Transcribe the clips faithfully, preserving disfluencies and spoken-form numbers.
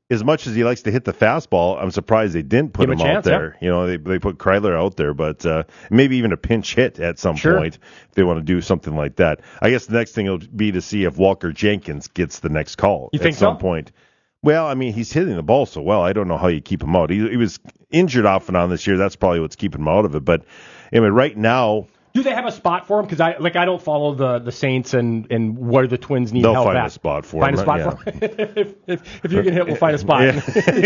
as much as he likes to hit the fastball, I'm surprised they didn't put Give him him a out chance, there. yeah. You know, they they put Kryler out there, but uh, maybe even a pinch hit at some Sure. point if they want to do something like that. I guess the next thing will be to see if Walker Jenkins gets the next call You at think some so? point. Well, I mean, he's hitting the ball so well. I don't know how you keep him out. He, he was injured off and on this year. That's probably what's keeping him out of it. But I mean, right now, Do they have a spot for him? Because I like I don't follow the, the Saints and, and where the Twins need they'll help find at. a spot for find him. a spot yeah. for him. if, if, if you can hit, we'll find a spot. Yeah,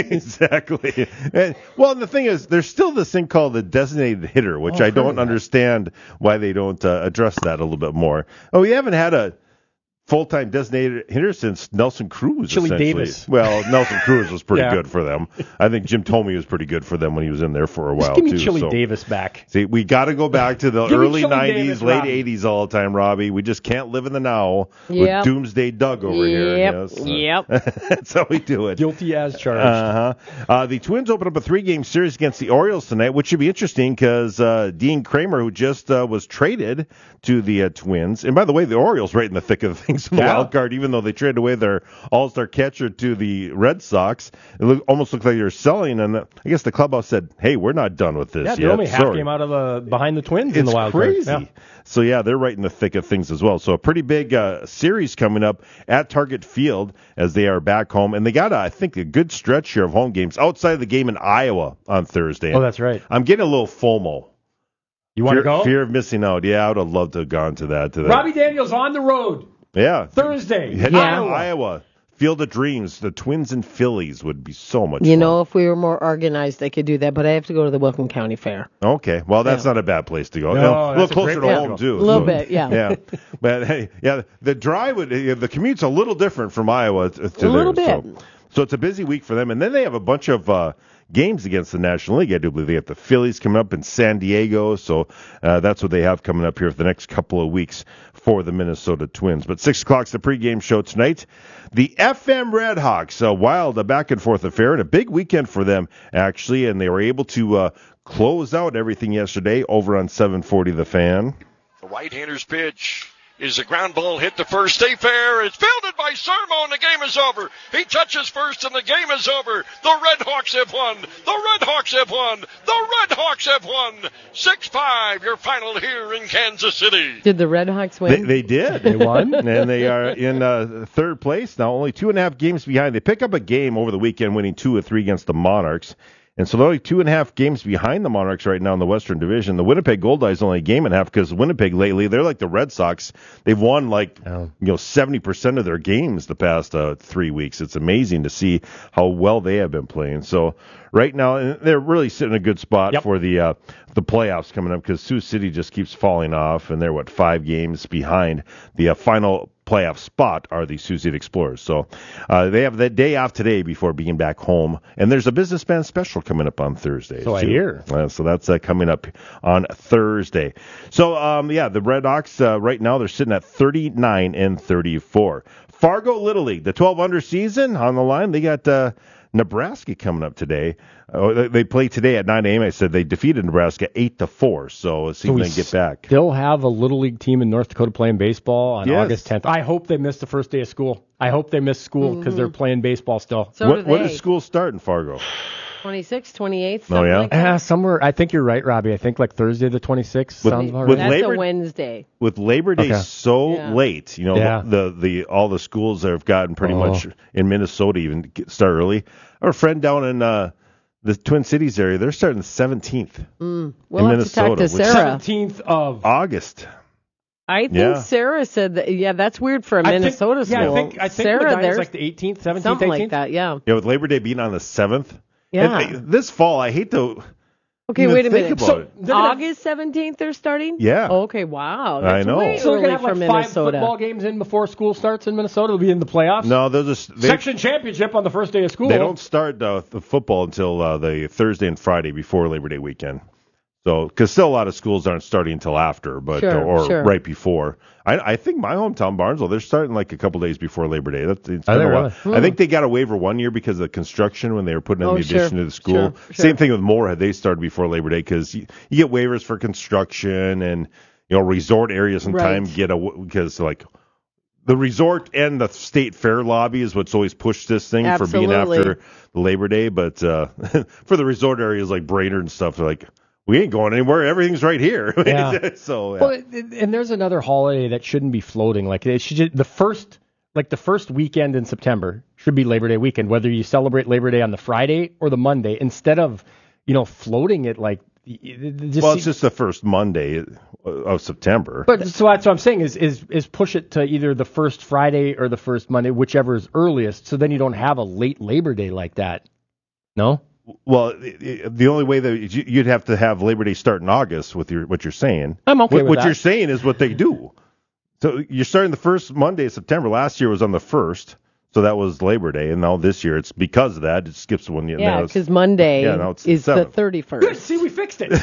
exactly. And, well, and the thing is, there's still this thing called the designated hitter, which Oh, I I've heard of don't that. understand why they don't uh, address that a little bit more. Oh, we haven't had a full-time designated hitter since Nelson Cruz. Chili essentially. Davis. Well, Nelson Cruz was pretty Yeah. good for them. I think Jim Tomey was pretty good for them when he was in there for a Just while give me too. Chili so. Davis back. See, we got to go back to the Give me early Chili nineties, Davis, late Robbie. eighties all the time, Robbie. We just can't live in the now Yep. with Doomsday Doug over here. Yep. Yes. Yep. That's how we do it. Guilty as charged. Uh-huh. Uh, the Twins open up a three-game series against the Orioles tonight, which should be interesting because uh, Dean Kramer, who just uh, was traded to the uh, Twins, and by the way, the Orioles right in the thick of things in the Yeah. wild card, even though they traded away their all-star catcher to the Red Sox. It look, almost looked like they were selling, and the, I guess the clubhouse said, hey, we're not done with this yeah, yet. they're only half Sorry. game out of the behind the Twins It's in the wild crazy. card. Yeah. So, yeah, they're right in the thick of things as well. So a pretty big uh, series coming up at Target Field as they are back home. And they got, uh, I think, a good stretch here of home games outside of the game in Iowa on Thursday. Oh, that's right. I'm getting a little FOMO. You want to Fear, go? fear of missing out. Yeah, I would have loved to have gone to that. To that. Robbie Daniels on the road Yeah. Thursday. Heading to Iowa. Iowa. Field of Dreams. The Twins and Phillies would be so much You fun. know, if we were more organized, I could do that, but I have to go to the Welcome County Fair. Okay, well, that's Yeah. not a bad place to go. No, You know, a that's little a closer great to place to home, go. too. A little So, bit, yeah. Yeah, but hey, yeah, the drive would, the commute's a little different from Iowa to, to A little there, bit. So, so it's a busy week for them, and then they have a bunch of uh, games against the National League. I do believe they have the Phillies coming up in San Diego, so uh, that's what they have coming up here for the next couple of weeks for the Minnesota Twins. But six o'clock's the pregame show tonight. The F M Redhawks, a wild, a back and forth affair, and a big weekend for them actually, and they were able to uh, close out everything yesterday over on seven forty The Fan. The right-hander's pitch is a ground ball hit to first. Stay fair. It's fielded by Sermo, and the game is over. He touches first, and the game is over. The Red Hawks have won. The Red Hawks have won. The Red Hawks have won. six five, your final here in Kansas City. Did the Red Hawks They, win? they did. They won. And they are in uh, third place now, only two and a half games behind. They pick up a game over the weekend, winning two or three against the Monarchs. And so they're only two and a half games behind the Monarchs right now in the Western Division. The Winnipeg Gold Eyes only a game and a half because Winnipeg lately, they're like the Red Sox. They've won like, Oh. you know, seventy percent of their games the past uh, three weeks. It's amazing to see how well they have been playing. So right now, and they're really sitting in a good spot Yep. for the uh, the playoffs coming up because Sioux City just keeps falling off, and they're, what, five games behind the uh, final playoff spot are the Sioux City Explorers. So uh, they have the day off today before being back home, and there's a businessman special coming up on Thursday. So I too. hear. Uh, so that's uh, coming up on Thursday. So um, yeah, the Red Hawks uh, right now they're sitting at thirty-nine and thirty-four. Fargo Little League, the twelve under season on the line. They got uh, Nebraska coming up today. Uh, they, they play today at nine a.m. I said they defeated Nebraska eight to four. So let's see So if we they can get back. Still have a little league team in North Dakota playing baseball on Yes. August tenth. I hope they missed the first day of school. I hope they missed school because they're playing baseball still. So what, do what they. does school start in Fargo? twenty-sixth, twenty-eighth, Oh, something yeah? like that. Ah, somewhere. I think you're right, Robbie. I think like Thursday the twenty-sixth With- sounds about with right. That's Labor- a Wednesday. With Labor Day Okay. so Yeah. late, you know, Yeah. the, the all the schools that have gotten pretty Oh. much in Minnesota even get, start early. Our friend down in uh, the Twin Cities area, they're starting the seventeenth We'll in have to talk Minnesota, to which- Sarah. seventeenth of. August. I think Yeah. Sarah said that. Yeah, that's weird for a I think- Minnesota yeah, school. I think I think Sarah, Medina's there's like the eighteenth, seventeenth, something eighteenth. like that. Yeah. Yeah, with Labor Day being on the seventh. Yeah. And, uh, this fall, I hate to Okay, even wait a think minute. about So it. They're gonna- August seventeenth, they're starting. Yeah. Okay. Wow. I That's know. way So they're early gonna have for like five Minnesota. football games in before school starts in Minnesota. They'll be in the playoffs. No, they'll just they, Section championship on the first day of school. they don't start uh, the football until uh, the Thursday and Friday before Labor Day weekend. So, because still a lot of schools aren't starting until after, but Sure, or sure. right before. I, I think my hometown Barnesville, they're starting like a couple days before Labor Day. That's it's Are been they a while. really? I think they got a waiver one year because of the construction when they were putting in Oh, the sure, addition to the school. sure, sure. Same thing with Moorhead; they started before Labor Day because you, you get waivers for construction and you know resort areas Right. sometimes get a because like the resort and the state fair lobby is what's always pushed this thing Absolutely. for being after the Labor Day. But uh, for the resort areas like Brainerd and stuff, they're like, we ain't going anywhere. Everything's right here. Yeah. so, yeah. Well, and there's another holiday that shouldn't be floating. Like it should just, the first, like the first weekend in September should be Labor Day weekend, whether you celebrate Labor Day on the Friday or the Monday, instead of, you know, floating it like. Just well, it's just the first Monday of September. But so that's what I'm saying is is is push it to either the first Friday or the first Monday, whichever is earliest. So then you don't have a late Labor Day like that. No. Well, the only way that you'd have to have Labor Day start in August with your what you're saying. I'm okay what, with what that. you're saying is what they do. So you're starting the first Monday of September. Last year was on the first, so that was Labor Day, and now this year it's because of that. It skips one. Yeah, because Monday yeah, no, it's is the the seventh. thirty-first. Good. See, we fixed it.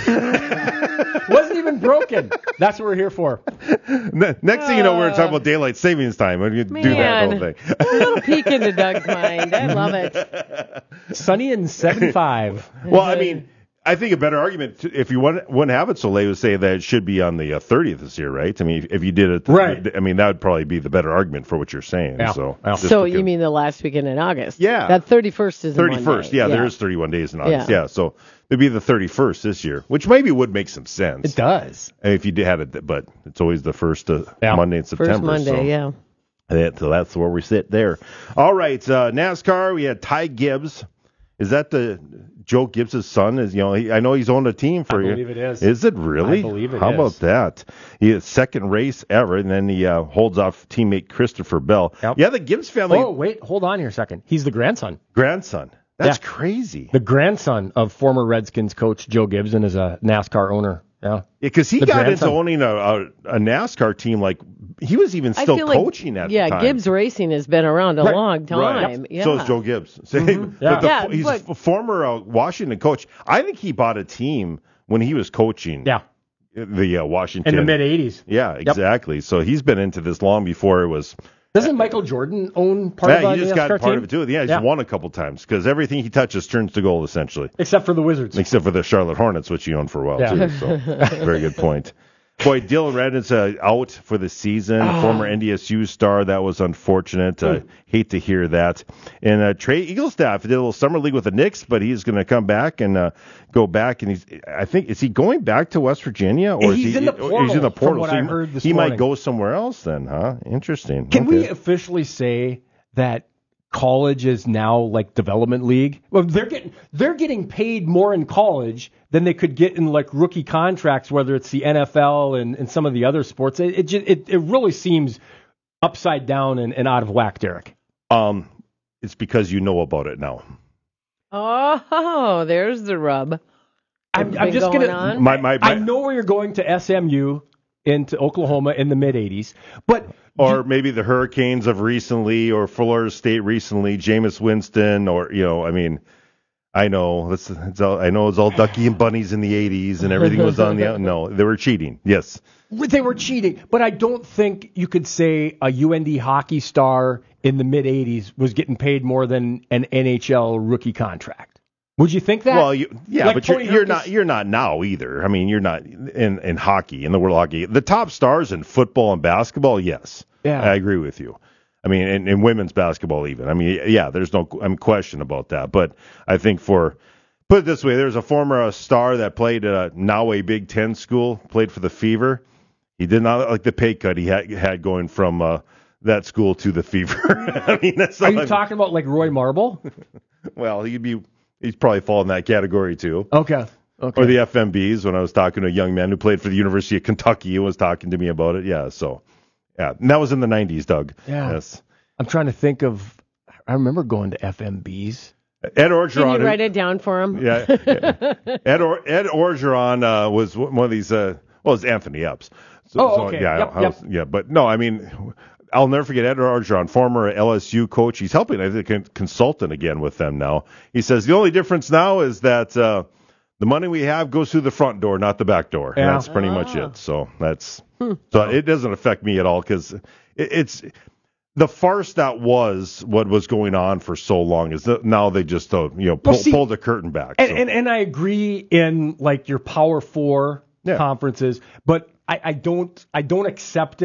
Wasn't even broken. That's what we're here for. Ne- Next thing you know, we're talking about daylight savings time. When you do that whole Man, thing. a little peek into Doug's mind. I love it. Sunny and seventy-five. Well, I mean, I think a better argument, to, if you want, wouldn't have it so late, would say that it should be on the uh, thirtieth this year, right? I mean, if you did it, Right. I mean, that would probably be the better argument for what you're saying. Yeah. So, Yeah. just So because- you mean the last weekend in August? Yeah. That thirty-first is a thirty-first? Monday. Yeah, there is thirty-one days in August. Yeah, Yeah. so it'd be the thirty-first this year, which maybe would make some sense. It does. If you did have it, but it's always the first uh, Yeah. Monday in September. First Monday, so. yeah. That, so that's where we sit there. All right, uh, NASCAR. We had Ty Gibbs. Is that the Joe Gibbs' son? Is you know? He, I know he's owned a team for I you. believe it is. Is it really? I believe it How is. about that? He has second race ever, and then he uh, holds off teammate Christopher Bell. Yep. Yeah, the Gibbs family Oh, wait. Hold on here a second. He's the grandson. grandson. That's Yeah. crazy. The grandson of former Redskins coach Joe Gibson is a NASCAR owner. Yeah. Because he The got grandson. into owning a, a, a NASCAR team like he was even I still feel like- coaching at yeah, the time. Gibbs Racing has been around a Right. long time. Right. Yeah. So is Joe Gibbs. So Yeah. the- the- Yeah, he's but- a former uh, Washington coach. I think he bought a team when he was coaching. Yeah. The uh, Washington. In the mid eighties. Yeah, exactly. So he's been into this long before it was. Doesn't Michael Jordan own part Yeah, of he the just NASCAR got part team? of it too. Yeah, he's Yeah. won a couple times because everything he touches turns to gold essentially, Except for the Wizards. except for the Charlotte Hornets, which he owned for a while Yeah. too. So very good point. Boy, Dylan Reddin's uh, out for the season. Ah. Former N D S U star. That was unfortunate. Uh, hate to hear that. And uh, Trey Eaglestaff did a little summer league with the Knicks, but he's going to come back and uh, go back. And he's, I think, is he going back to West Virginia or He's is he, in the or he's in the portal, from portal? what So I he, heard this he morning. might go somewhere else then, huh? Interesting. Can we Okay. officially say that college is now like development league? Well, they're getting they're getting paid more in college than they could get in like rookie contracts, whether it's the N F L and, and some of the other sports. It it, ju- it it really seems upside down and, and out of whack, Derek. Um, it's because you know about it now. Oh, there's the rub. I'm, Been I'm just going gonna. on? My, my, I my, know where you're going to S M U into Oklahoma in the mid eighties, but or maybe the Hurricanes of recently, or Florida State recently, Jameis Winston, or you know, I mean, I know it's, it's all, I know it's all Ducky and Bunnies in the eighties, and everything was on the no, they were cheating. Yes, they were cheating. But I don't think you could say a U N D hockey star in the mid eighties was getting paid more than an N H L rookie contract. Would you think that? well, you, yeah, Like but you're, Tony you're Herkus- not you're not now either. I mean, you're not in in hockey in the world of hockey. The top stars in football and basketball, yes, Yeah. I agree with you. I mean, in, in women's basketball, even. I mean, yeah, there's no I'm question about that. But I think for put it this way, there's a former uh, star that played at a, now a Big Ten school, played for the Fever. He did not like the pay cut he had had going from uh, that school to the Fever. I mean, that's Are all you I'm- talking about like Roy Marble? Well, he'd be he's probably fall in that category too. Okay. Okay. Or the F M Bs when I was talking to a young man who played for the University of Kentucky and was talking to me about it. Yeah, so yeah, and that was in the nineties, Doug. Yeah. Yes. I'm trying to think of. I remember going to F M Bs. Ed Can Orgeron. you write it down for him? Yeah. yeah. Ed or, Ed Orgeron uh, was one of these. Uh, well, it's Anthony Epps. So, Oh, so, okay. Yeah, Yep, I, I was, yeah, but no, I mean, I'll never forget Ed Orgeron, former L S U coach. He's helping, I think, a consultant again with them now. He says the only difference now is that uh, the money we have goes through the front door, not the back door. And Yeah. that's pretty much Ah. it. So that's so it doesn't affect me at all because it, it's. The farce that was what was going on for so long is that now they just uh, you know pull, Well, see, pull the curtain back. And, so. and and I agree in like your Power Four Yeah. conferences, but I, I don't I don't accept it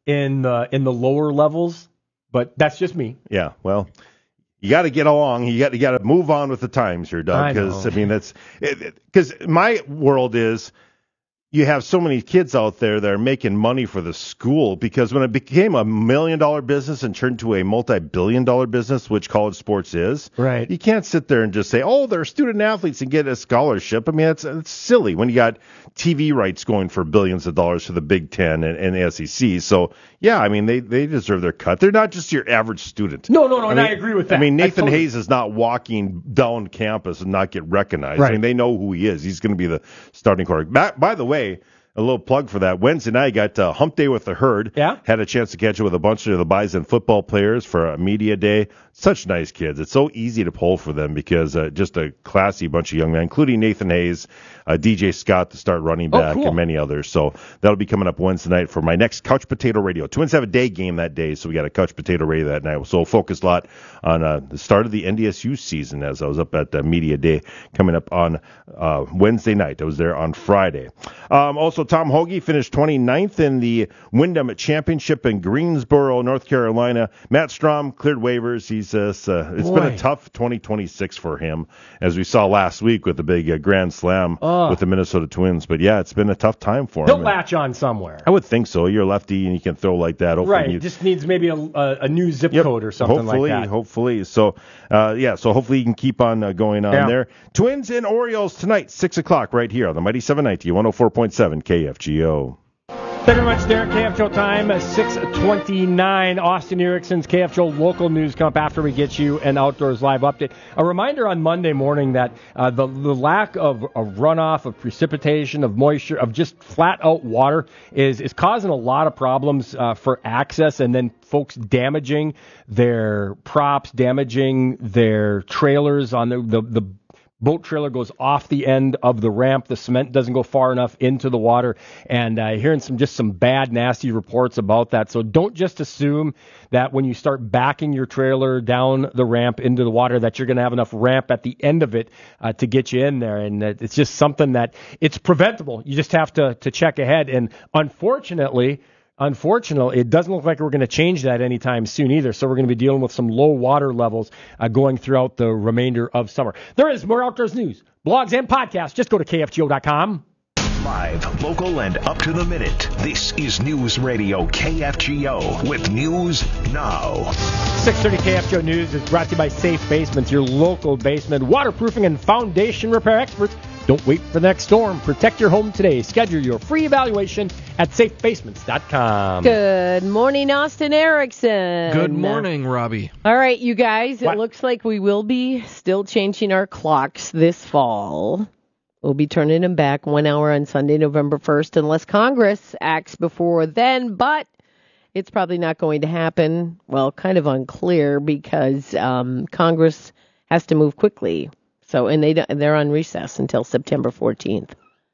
in the in the lower levels, but that's just me. Yeah, well, you got to get along. You got you got to move on with the times here, Doug. Because I, I mean, that's because my world is. You have so many kids out there that are making money for the school because when it became a million dollar business and turned to a multi-billion dollar business, which college sports is, right? You can't sit there and just say, oh, they're student athletes and get a scholarship. I mean, it's, it's silly when you got T V rights going for billions of dollars for the Big Ten and, and the S E C. So, yeah, I mean, they, they deserve their cut. They're not just your average student. No, no, no, I and mean, I agree with that. I mean, Nathan totally... Hayes is not walking down campus and not get recognized. Right. I mean, they know who he is. He's going to be the starting quarterback. By, by the way, a little plug for that. Wednesday night, got uh, Hump Day with the Herd. Yeah. Had a chance to catch up with a bunch of the Bison football players for a media day. Such nice kids. It's so easy to pull for them because uh, just a classy bunch of young men, including Nathan Hayes, uh, D J Scott, the start running back, oh, cool. and many others. So that'll be coming up Wednesday night for my next Couch Potato Radio. Twins have a day game that day, so we got a Couch Potato Radio that night. So we'll focus a lot on uh, the start of the N D S U season as I was up at the media day coming up on uh, Wednesday night. I was there on Friday. Um, also, Tom Hoagie finished twenty-ninth in the Wyndham Championship in Greensboro, North Carolina. Matt Strom cleared waivers. He says uh, it's Boy. been a tough twenty twenty-six for him, as we saw last week with the big uh, Grand Slam oh. with the Minnesota Twins. But, yeah, it's been a tough time for He'll him. latch on somewhere. I would think so. You're a lefty and you can throw like that. Hopefully Right. you, Just needs maybe a, a, a new zip Yep. code or something hopefully, like that. Hopefully. So, uh, yeah, so hopefully you can keep on uh, going on Yeah. there. Twins and Orioles tonight, six o'clock right here on the Mighty seven ninety, one oh four point seven K F G O. Thank you very much, Derek. K F G O time, six twenty-nine. Austin Erickson's K F G O local news comp after we get you an Outdoors Live update. A reminder on Monday morning that uh, the, the lack of, of runoff, of precipitation, of moisture, of just flat-out water is, is causing a lot of problems uh, for access, and then folks damaging their props, damaging their trailers on the, the, the boat trailer goes off the end of the ramp. The cement doesn't go far enough into the water. And uh, hearing some just some bad, nasty reports about that. So don't just assume that when you start backing your trailer down the ramp into the water that you're going to have enough ramp at the end of it uh, to get you in there. And uh, it's just something that it's preventable. You just have to, to check ahead. And unfortunately, Unfortunately, it doesn't look like we're going to change that anytime soon either. So we're going to be dealing with some low water levels uh, going throughout the remainder of summer. There is more outdoors news, blogs, and podcasts. Just go to K F G O dot com. Live, local, and up to the minute. This is News Radio K F G O with News Now. six thirty K F G O News is brought to you by Safe Basements, your local basement waterproofing and foundation repair experts. Don't wait for the next storm. Protect your home today. Schedule your free evaluation at safe basements dot com. Good morning, Austin Erickson. Good morning, Robbie. All right, you guys, What? it looks like we will be still changing our clocks this fall. We'll be turning them back one hour on Sunday, November first, unless Congress acts before then, but it's probably not going to happen. Well, kind of unclear because um, Congress has to move quickly. So, and they they're on recess until September fourteenth.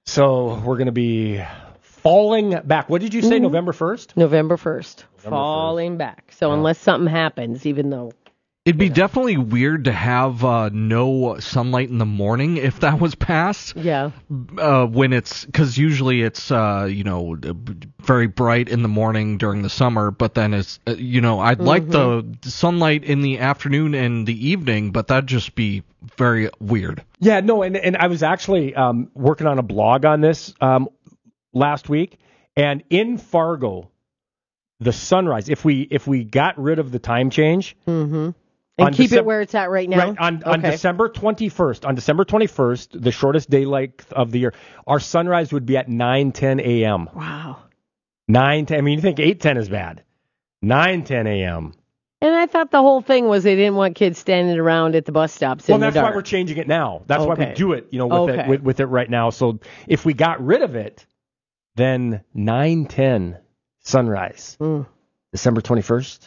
So we're going to be falling back. What did you say, Mm-hmm. November first? November first. November Falling first. back. So Yeah. unless something happens, even though... It'd be definitely weird to have uh, no sunlight in the morning if that was passed. Yeah. Uh, when it's because usually it's uh, you know very bright in the morning during the summer, but then it's uh, you know I'd Mm-hmm. like the sunlight in the afternoon and the evening, but that'd just be very weird. Yeah, no, and, and I was actually um, working on a blog on this um, last week, and in Fargo, the sunrise, if we if we got rid of the time change, Mm-hmm. And On keep Decem- it where it's at right now? right, on, on Okay. December twenty-first, on December twenty-first, the shortest daylight of the year, our sunrise would be at nine ten a.m. Wow. nine ten, I mean, you think eight ten is bad. nine ten a.m. And I thought the whole thing was they didn't want kids standing around at the bus stops Well, in the that's dark. why we're changing it now. That's why Okay. we do it, you know, with Okay. it with, with it right now. So if we got rid of it, then nine ten sunrise, Mm. December twenty-first.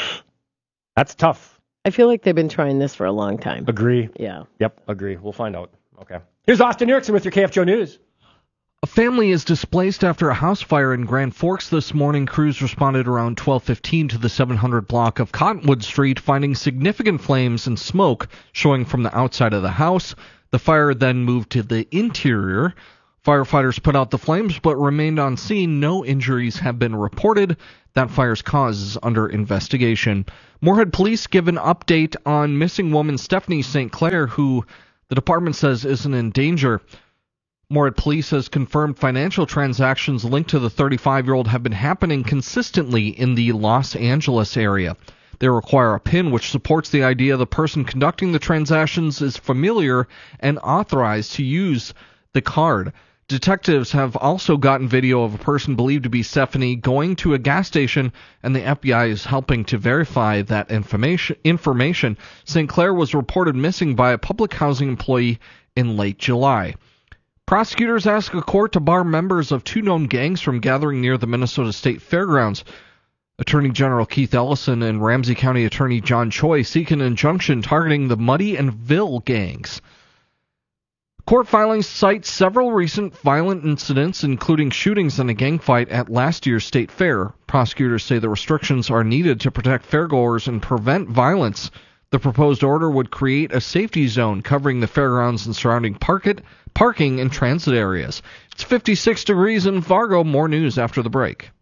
That's tough. I feel like they've been trying this for a long time. Agree. Yeah. Yep, agree. We'll find out. Okay. Here's Austin Erickson with your K F G O News. A family is displaced after a house fire in Grand Forks this morning. Crews responded around twelve fifteen to the seven hundred block of Cottonwood Street, finding significant flames and smoke showing from the outside of the house. The fire then moved to the interior. Firefighters put out the flames but remained on scene. No injuries have been reported. That fire's cause is under investigation. Moorhead police give an update on missing woman Stephanie Saint Clair, who the department says isn't in danger. Moorhead police has confirmed financial transactions linked to the thirty-five-year-old have been happening consistently in the Los Angeles area. They require a PIN which supports the idea the person conducting the transactions is familiar and authorized to use the card. Detectives have also gotten video of a person believed to be Stephanie going to a gas station, and the F B I is helping to verify that information. information. Saint Clair was reported missing by a public housing employee in late July. Prosecutors ask a court to bar members of two known gangs from gathering near the Minnesota State Fairgrounds. Attorney General Keith Ellison and Ramsey County Attorney John Choi seek an injunction targeting the Muddy and Ville gangs. Court filings cite several recent violent incidents, including shootings and a gang fight at last year's state fair. Prosecutors say the restrictions are needed to protect fairgoers and prevent violence. The proposed order would create a safety zone covering the fairgrounds and surrounding park- parking and transit areas. It's fifty-six degrees in Fargo. More news after the break.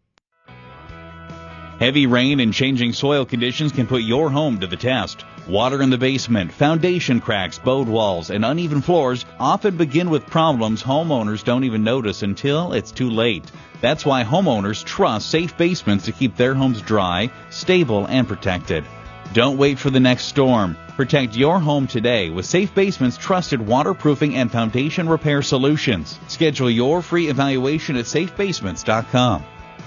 Heavy rain and changing soil conditions can put your home to the test. Water in the basement, foundation cracks, bowed walls, and uneven floors often begin with problems homeowners don't even notice until it's too late. That's why homeowners trust Safe Basements to keep their homes dry, stable, and protected. Don't wait for the next storm. Protect your home today with Safe Basements' trusted waterproofing and foundation repair solutions. Schedule your free evaluation at safe basements dot com.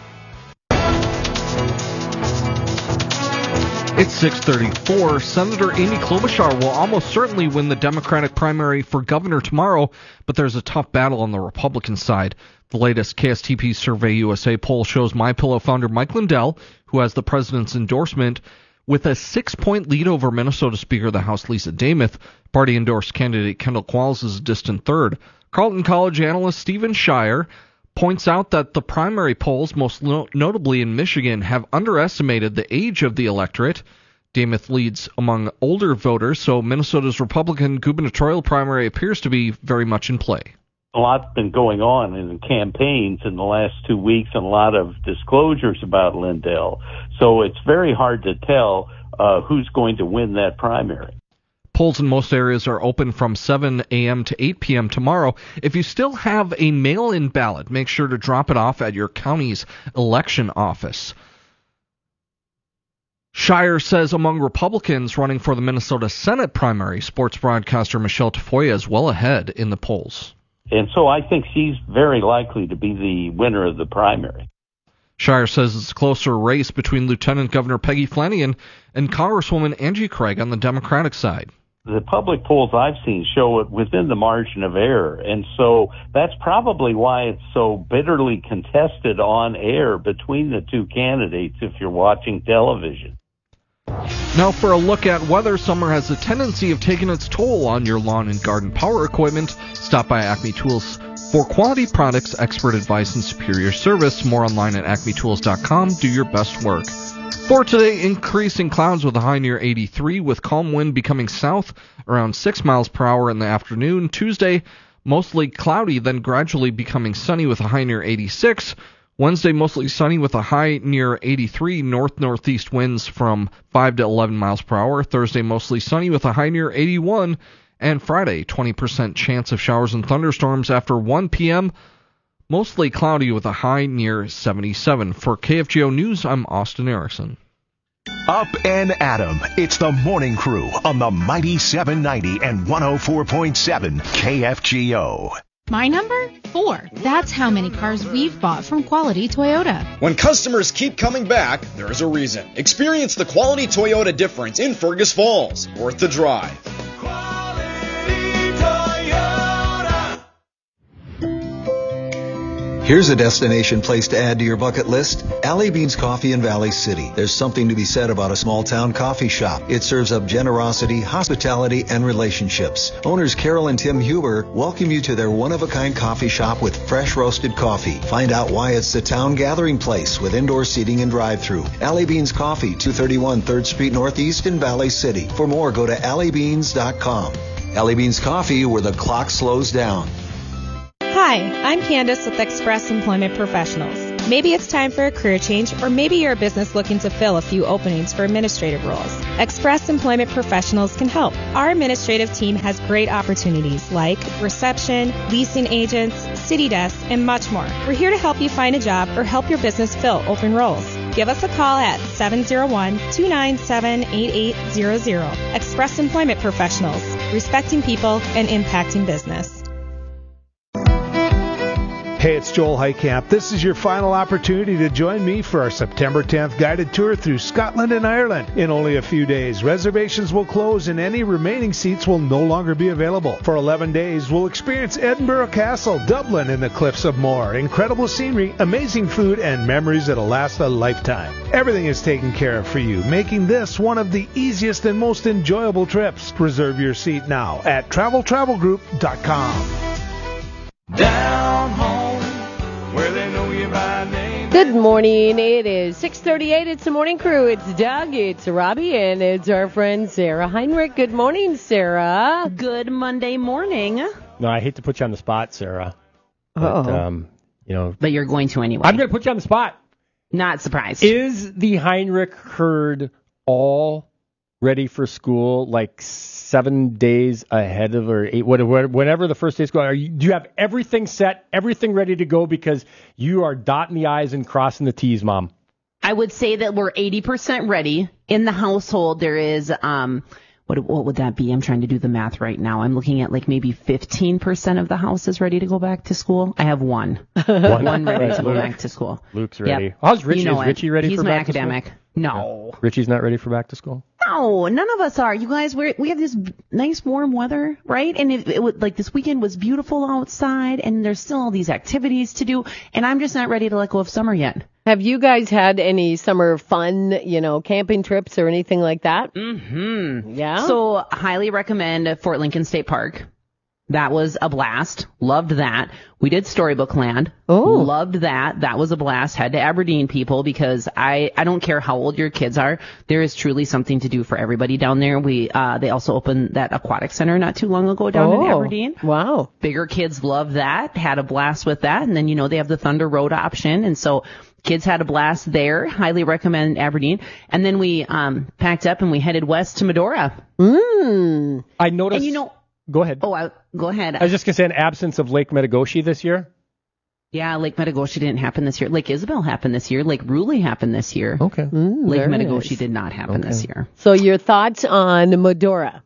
It's six thirty-four. Senator Amy Klobuchar will almost certainly win the Democratic primary for governor tomorrow, but there's a tough battle on the Republican side. The latest K S T P Survey U S A poll shows MyPillow founder Mike Lindell, who has the president's endorsement, with a six-point lead over Minnesota Speaker of the House Lisa Demuth. Party-endorsed candidate Kendall Qualls is a distant third. Carleton College analyst Stephen Shire points out that the primary polls, most no- notably in Michigan, have underestimated the age of the electorate. Demuth leads among older voters, so Minnesota's Republican gubernatorial primary appears to be very much in play. A lot's been going on in campaigns in the last two weeks and a lot of disclosures about Lindell. So it's very hard to tell uh, who's going to win that primary. Polls in most areas are open from seven a.m. to eight p.m. tomorrow. If you still have a mail-in ballot, make sure to drop it off at your county's election office. Shire says among Republicans running for the Minnesota Senate primary, sports broadcaster Michelle Tafoya is well ahead in the polls. And so I think she's very likely to be the winner of the primary. Shire says it's a closer race between Lieutenant Governor Peggy Flanagan and Congresswoman Angie Craig on the Democratic side. The public polls I've seen show it within the margin of error, and so that's probably why it's so bitterly contested on air between the two candidates if you're watching television. Now for a look at weather. Summer has a tendency of taking its toll on your lawn and garden power equipment. Stop by Acme Tools for quality products, expert advice, and superior service. More online at acme tools dot com. Do your best work. For today, increasing clouds with a high near eighty-three, with calm wind becoming south around six miles per hour in the afternoon. Tuesday, mostly cloudy, then gradually becoming sunny with a high near eighty-six. Wednesday, mostly sunny with a high near eighty-three, north-northeast winds from five to eleven miles per hour. Thursday, mostly sunny with a high near eighty-one. And Friday, twenty percent chance of showers and thunderstorms after one p.m., mostly cloudy with a high near seventy-seven. For K F G O News, I'm Austin Erickson. Up and Adam. It's the Morning Crew on the Mighty seven ninety and one oh four point seven K F G O. My number? Four. That's how many cars we've bought from Quality Toyota. When customers keep coming back, there's a reason. Experience the Quality Toyota difference in Fergus Falls. Worth the drive. Here's a destination place to add to your bucket list. Alley Beans Coffee in Valley City. There's something to be said about a small town coffee shop. It serves up generosity, hospitality, and relationships. Owners Carol and Tim Huber welcome you to their one-of-a-kind coffee shop with fresh roasted coffee. Find out why it's the town gathering place with indoor seating and drive-thru. Alley Beans Coffee, two thirty-one third Street Northeast in Valley City. For more, go to alley beans dot com. Alley Beans Coffee, where the clock slows down. Hi, I'm Candace with Express Employment Professionals. Maybe it's time for a career change, or maybe you're a business looking to fill a few openings for administrative roles. Express Employment Professionals can help. Our administrative team has great opportunities like reception, leasing agents, city desks, and much more. We're here to help you find a job or help your business fill open roles. Give us a call at seven oh one, two nine seven, eight eight zero zero. Express Employment Professionals, respecting people and impacting business. Hey, it's Joel Heitkamp. This is your final opportunity to join me for our September tenth guided tour through Scotland and Ireland. In only a few days, reservations will close and any remaining seats will no longer be available. For eleven days, we'll experience Edinburgh Castle, Dublin, and the Cliffs of Moher. Incredible scenery, amazing food, and memories that'll last a lifetime. Everything is taken care of for you, making this one of the easiest and most enjoyable trips. Reserve your seat now at travel travel group dot com. Down home, where they know you by name. Good morning. It is six thirty-eight. It's the morning crew. It's Doug, it's Robbie, and it's our friend Sarah Heinrich. Good morning, Sarah. Good Monday morning. No, I hate to put you on the spot, Sarah. But, Uh-oh. um, you know, But you're going to anyway. I'm going to put you on the spot. Not surprised. Is the Heinrich herd all ready for school, like seven days ahead of, or eight, whatever, whenever the first day's going? Are you, do you have everything set, everything ready to go because you are dotting the I's and crossing the T's, Mom? I would say that we're eighty percent ready. In the household, there is, um, what, what would that be? I'm trying to do the math right now. I'm looking at like maybe fifteen percent of the house is ready to go back to school. I have one. One, one ready right, to go Luke. back to school. Luke's ready. Yep. How's Richie? You know is it. Richie ready He's for my back to academic. school? No. Richie's not ready for back to school? No, none of us are. You guys, we're, we have this nice warm weather, right? And it, it would, like this weekend was beautiful outside, and there's still all these activities to do, and I'm just not ready to let go of summer yet. Have you guys had any summer fun, you know, camping trips or anything like that? Mm-hmm. Yeah. So highly recommend Fort Lincoln State Park. That was a blast. Loved that. We did Storybook Land. Oh. Loved that. That was a blast. Head to Aberdeen, people, because I, I don't care how old your kids are. There is truly something to do for everybody down there. We, uh, they also opened that aquatic center not too long ago down oh. in Aberdeen. Wow. Bigger kids love that. Had a blast with that. And then, you know, they have the Thunder Road option. And so kids had a blast there. Highly recommend Aberdeen. And then we, um, packed up and we headed west to Medora. Mm. I noticed. And you know, Go ahead. Oh, I, go ahead. I was just going to say, an absence of Lake Metagoshi this year. Yeah, Lake Metagoshi didn't happen this year. Lake Isabel happened this year. Lake Ruley happened this year. Okay. Mm, Lake very Metagoshi nice. did not happen Okay. this year. So your thoughts on Medora?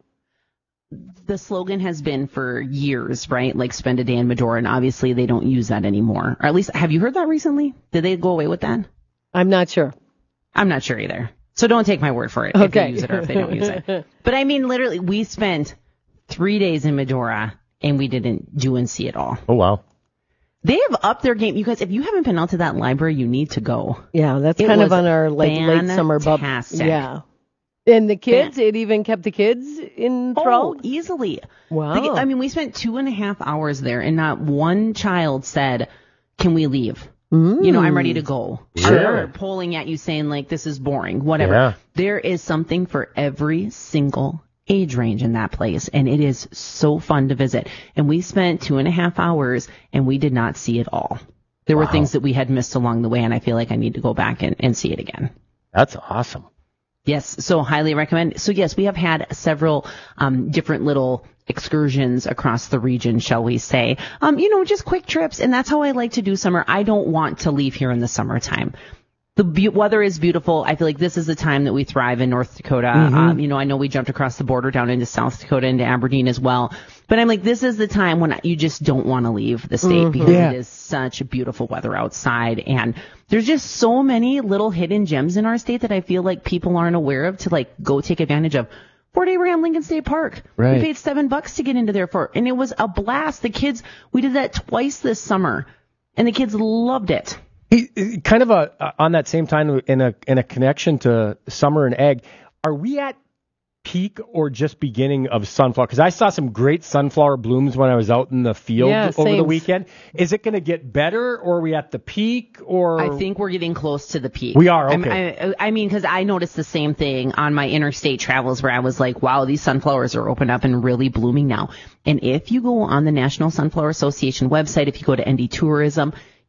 The slogan has been for years, right? Like spend a day in Medora, and obviously they don't use that anymore. Or at least, have you heard that recently? Did they go away with that? I'm not sure. I'm not sure either. So don't take my word for it Okay. if they use it or if they don't use it. But I mean, literally, we spent three days in Medora, and we didn't do and see it all. Oh, wow. They have upped their game. You guys, if you haven't been out to that library, you need to go. Yeah, that's It kind of was on our like late summer bubble. fantastic. Yeah. And the kids, it even kept the kids enthralled? Oh, easily. Wow. The- I mean, we spent two and a half hours there, and not one child said, "Can we leave?" Mm. You know, I'm ready to go. Sure. Or pulling at you saying, like, this is boring, whatever. Yeah. There is something for every single age range in that place, and it is so fun to visit. And we spent two and a half hours, and we did not see it all. There were Wow. things that we had missed along the way, and I feel like I need to go back and, and see it again. That's awesome. Yes, so highly recommend. So yes, we have had several um, different little excursions across the region, shall we say. Um, you know, just quick trips, and that's how I like to do summer. I don't want to leave here in the summertime. The be- weather is beautiful. I feel like this is the time that we thrive in North Dakota. Mm-hmm. Um, you know, I know we jumped across the border down into South Dakota, into Aberdeen as well. But I'm like, this is the time when you just don't want to leave the state Mm-hmm. because Yeah. it is such beautiful weather outside. And there's just so many little hidden gems in our state that I feel like people aren't aware of to like go take advantage of. Fort Abraham Lincoln State Park. Right. We paid seven bucks to get into there for, and it was a blast. The kids, we did that twice this summer, and the kids loved it. He, kind of a uh, on that same time in a in a connection to summer and egg. Are we at peak or just beginning of sunflower? Because I saw some great sunflower blooms when I was out in the field Yeah, over the same. weekend. Is it going to get better, or are we at the peak? Or I think we're getting close to the peak. We are, I'm- okay. I, I mean, because I noticed the same thing on my interstate travels where I was like, wow, these sunflowers are open up and really blooming now. And if you go on the National Sunflower Association website, if you go to N D Tourism,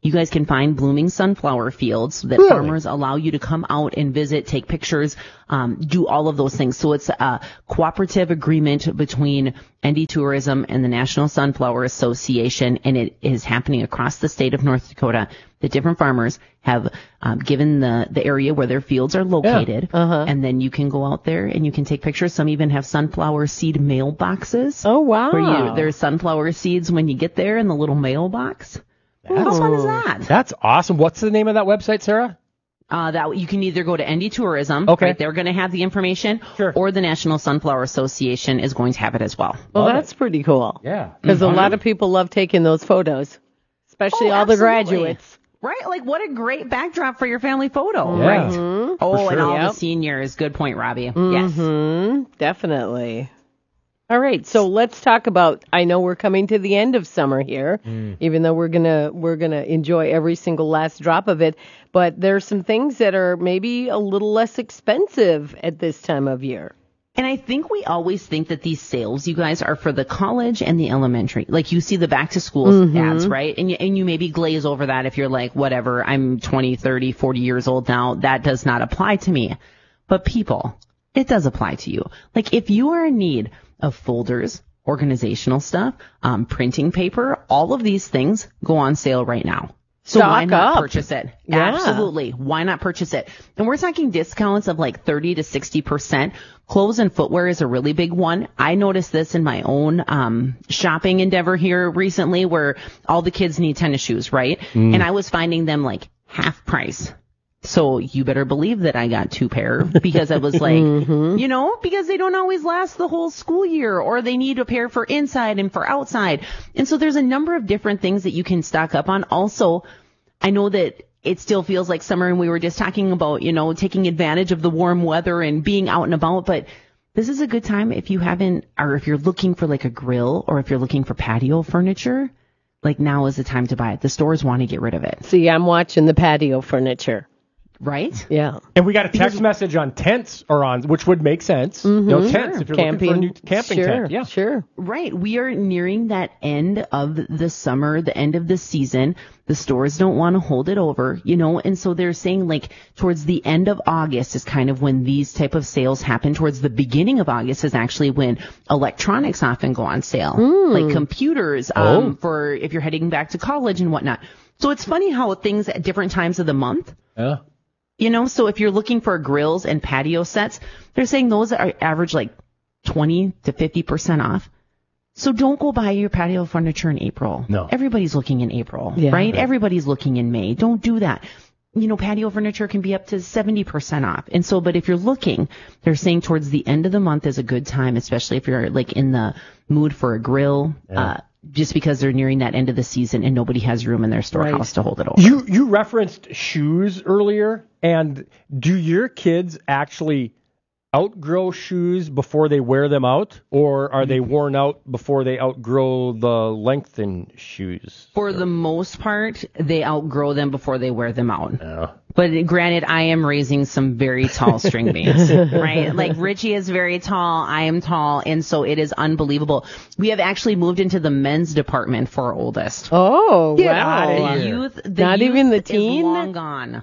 you guys can find blooming sunflower fields that Really? farmers allow you to come out and visit, take pictures, um, do all of those things. So it's a cooperative agreement between N D Tourism and the National Sunflower Association, and it is happening across the state of North Dakota. The different farmers have um, given the, the area where their fields are located, Yeah. Uh-huh. and then you can go out there and you can take pictures. Some even have sunflower seed mailboxes. Oh, wow. Where you, there's sunflower seeds when you get there in the little mailbox. How fun is that? That's awesome. What's the name of that website, Sarah? Uh, that you can either go to N D Tourism, Okay. right? They're going to have the information, sure. or the National Sunflower Association is going to have it as well. Well, that's pretty cool. Yeah. Because Mhm. a lot of people love taking those photos, especially Oh, all the absolutely. graduates. Right? Like, what a great backdrop for your family photo, Yeah. right? Mhm. Oh, For and sure. all Yep. the seniors. Good point, Robbie. Yes. Mm-hmm. Definitely. All right, so let's talk about. I know we're coming to the end of summer here, Mm. even though we're gonna we're gonna enjoy every single last drop of it. But there's some things that are maybe a little less expensive at this time of year. And I think we always think that these sales, you guys, are for the college and the elementary. Like, you see the back to school Mhm. ads, right? And you, and you maybe glaze over that if you're like, whatever, I'm twenty, thirty, forty years old now. That does not apply to me. But people, it does apply to you. Like, if you are in need of folders, organizational stuff, um, printing paper, all of these things go on sale right now. So Stock why not up. purchase it? Yeah. Absolutely. Why not purchase it? And we're talking discounts of like thirty to sixty percent. Clothes and footwear is a really big one. I noticed this in my own um shopping endeavor here recently, where all the kids need tennis shoes, right? Mm. And I was finding them like half price. So you better believe that I got two pair, because I was like, Mhm. you know, because they don't always last the whole school year, or they need a pair for inside and for outside. And so there's a number of different things that you can stock up on. Also, I know that it still feels like summer, and we were just talking about, you know, taking advantage of the warm weather and being out and about, but this is a good time if you haven't, or if you're looking for like a grill, or if you're looking for patio furniture, like now is the time to buy it. The stores want to get rid of it. See, I'm watching the patio furniture. Right? Yeah. And we got a text message on tents, or on, which would make sense. You know, Mhm. tents, Sure. if you're Camping. looking for a new camping Sure, tent. Yeah. Sure. Right. We are nearing that end of the summer, the end of the season. The stores don't want to hold it over, you know, and so they're saying like towards the end of August is kind of when these type of sales happen. Towards the beginning of August is actually when electronics often go on sale, Mm. like computers, um, Oh. for if you're heading back to college and whatnot. So it's funny how things at different times of the month, Yeah. you know, so if you're looking for grills and patio sets, they're saying those are average like twenty to fifty percent off. So don't go buy your patio furniture in April. No. Everybody's looking in April, Yeah. right? Everybody's looking in May. Don't do that. You know, patio furniture can be up to seventy percent off. And so, but if you're looking, they're saying towards the end of the month is a good time, especially if you're like in the mood for a grill, Yeah. uh, just because they're nearing that end of the season and nobody has room in their storehouse Right. to hold it over. You you referenced shoes earlier, and do your kids actually outgrow shoes before they wear them out, or are they worn out before they outgrow the length in shoes? For the most part, they outgrow them before they wear them out. Yeah. But granted, I am raising some very tall string beans, right? Like Richie is very tall, I am tall, and so it is unbelievable. We have actually moved into the men's department for our oldest. Oh, Get wow. outta The here. youth, the Not youth even the is teen? long gone.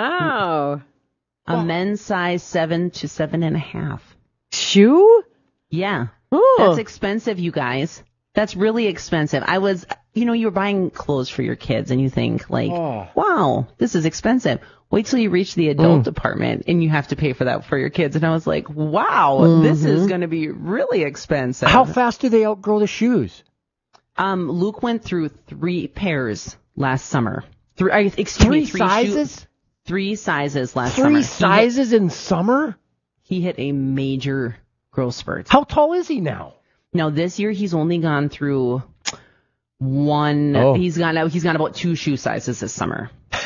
Wow. A men's size seven to seven and a half. Shoe? Yeah. Oh. That's expensive, you guys. That's really expensive. I was, you know, you were buying clothes for your kids and you think like, Oh. wow, this is expensive. Wait till you reach the adult Mm. department and you have to pay for that for your kids. And I was like, wow, this is going to be really expensive. How fast do they outgrow the shoes? Um, Luke went through three pairs last summer. Three, I- excuse Three me, three sizes? shoe- three sizes last Three summer. He sizes in summer? hit, he hit a major growth spurt. How tall is he now? Now this year he's only gone through one. Oh. He's gone. He's gone about two shoe sizes this summer.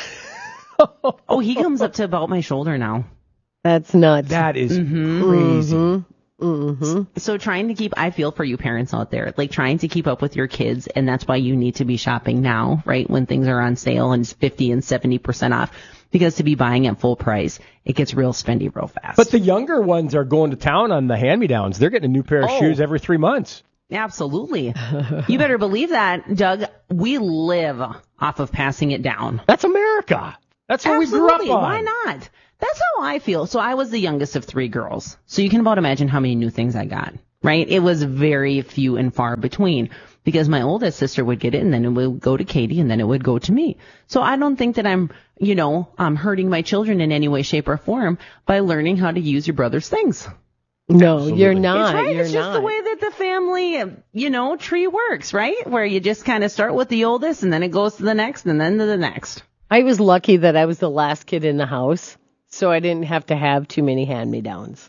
Oh, he comes up to about my shoulder now. That's nuts. That is Mhm. crazy. Mm-hmm. So trying to keep, I feel for you parents out there, like trying to keep up with your kids, and that's why you need to be shopping now, right? When things are on sale and it's fifty and seventy percent off, because to be buying at full price, it gets real spendy real fast. But the younger ones are going to town on the hand-me-downs. They're getting a new pair of Oh. shoes every three months. Absolutely. You better believe that, Doug. We live off of passing it down. That's America. That's what we grew up on. Why not? That's how I feel. So I was the youngest of three girls. So you can about imagine how many new things I got, right? It was very few and far between because my oldest sister would get it and then it would go to Katie and then it would go to me. So I don't think that I'm, you know, I'm hurting my children in any way, shape, or form by learning how to use your brother's things. No, Absolutely. You're not. It's right. You're it's not. just the way that the family, you know, tree works, right? Where you just kind of start with the oldest and then it goes to the next and then to the next. I was lucky that I was the last kid in the house, so I didn't have to have too many hand-me-downs.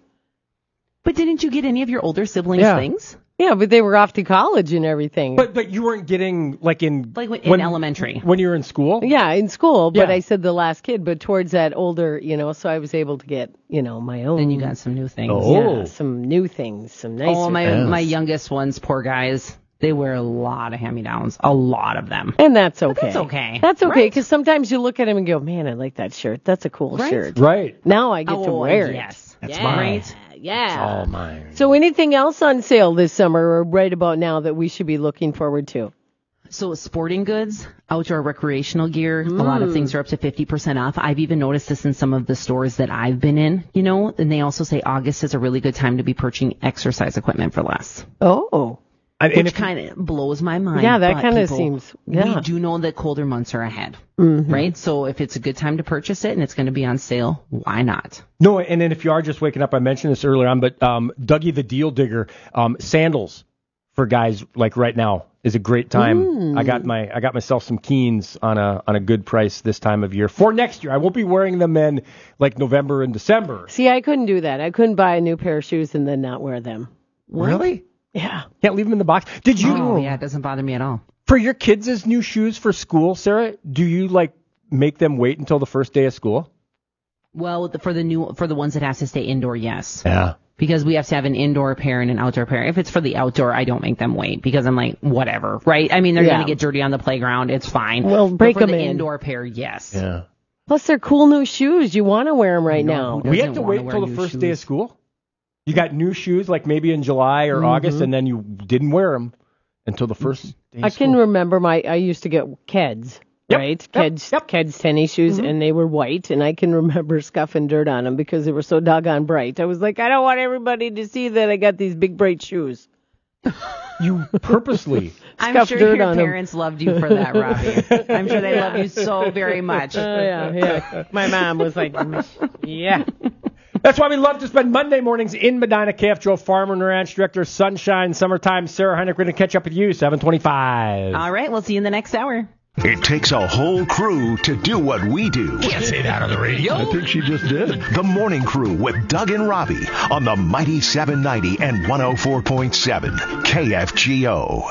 But didn't you get any of your older siblings' Yeah. things? Yeah, but they were off to college and everything. But but you weren't getting like in Like in when, elementary. when you were in school. Yeah, in school, but Yeah. I said the last kid, but towards that older, you know, so I was able to get, you know, my own. Then you got some new things. Oh. Yeah, some new things, some nicer Oh, my things. my youngest ones, poor guys. They wear a lot of hand-me-downs. A lot of them. And that's okay. But that's okay. That's okay, Right? because sometimes you look at him and go, man, I like that shirt. That's a cool Right? shirt. Right. Now I get to Oh, wear yes. it. That's yeah. mine. Right? Yeah. It's all mine. So anything else on sale this summer or right about now that we should be looking forward to? So sporting goods, outdoor recreational gear, a lot of things are up to fifty percent off. I've even noticed this in some of the stores that I've been in, you know, and they also say August is a really good time to be purchasing exercise equipment for less. Oh. And, and Which if, kind of blows my mind. Yeah, that but kind of people- seems, yeah. We do know that colder months are ahead, Mhm. right? So if it's a good time to purchase it and it's going to be on sale, why not? no, and then if you are just waking up, I mentioned this earlier on, but um, Dougie the Deal Digger, um, sandals for guys like right now is a great time. Mm. I got my I got myself some Keens on a on a good price this time of year for next year. I won't be wearing them in like November and December. See, I couldn't do that. I couldn't buy a new pair of shoes and then not wear them. Really? Yeah. Can't leave them in the box. Did you? Oh, yeah, it doesn't bother me at all. For your kids' new shoes for school, Sarah, do you like make them wait until the first day of school? Well, the- for the new for the ones that have to stay indoor, yes. Yeah. Because we have to have an indoor pair and an outdoor pair. If it's for the outdoor, I don't make them wait because I'm like, whatever, right? I mean, they're Yeah. going to get dirty on the playground. It's fine. Well, But break for them the in. indoor pair, yes. Yeah. Plus, they're cool new shoes. You want to wear them right No, now. who We doesn't have to wanna wait wear until the new first day of shoes? school. You got new shoes like maybe in July or August, and then you didn't wear them until the first day of I can school. remember my, I used to get Keds, Yep, right? yep, Keds, Keds tennis shoes, and they were white, and I can remember scuffing dirt on them because they were so doggone bright. I was like, I don't want everybody to see that I got these big bright shoes. You purposely. I'm Scuff sure dirt your on 'em. parents loved you for that, Robbie. I'm sure they love you so very much. Oh, yeah, yeah. My mom was like, yeah. That's why we love to spend Monday mornings in Medina. K F Joe Farmer and Ranch Director, Sunshine, Summertime. Sarah Heinrich, we're going to catch up with you, seven twenty-five. All right, we'll see you in the next hour. It takes a whole crew to do what we do. Can't say that on the radio. I think she just did. The Morning Crew with Doug and Robbie on the Mighty seven ninety and one oh four point seven K F G O.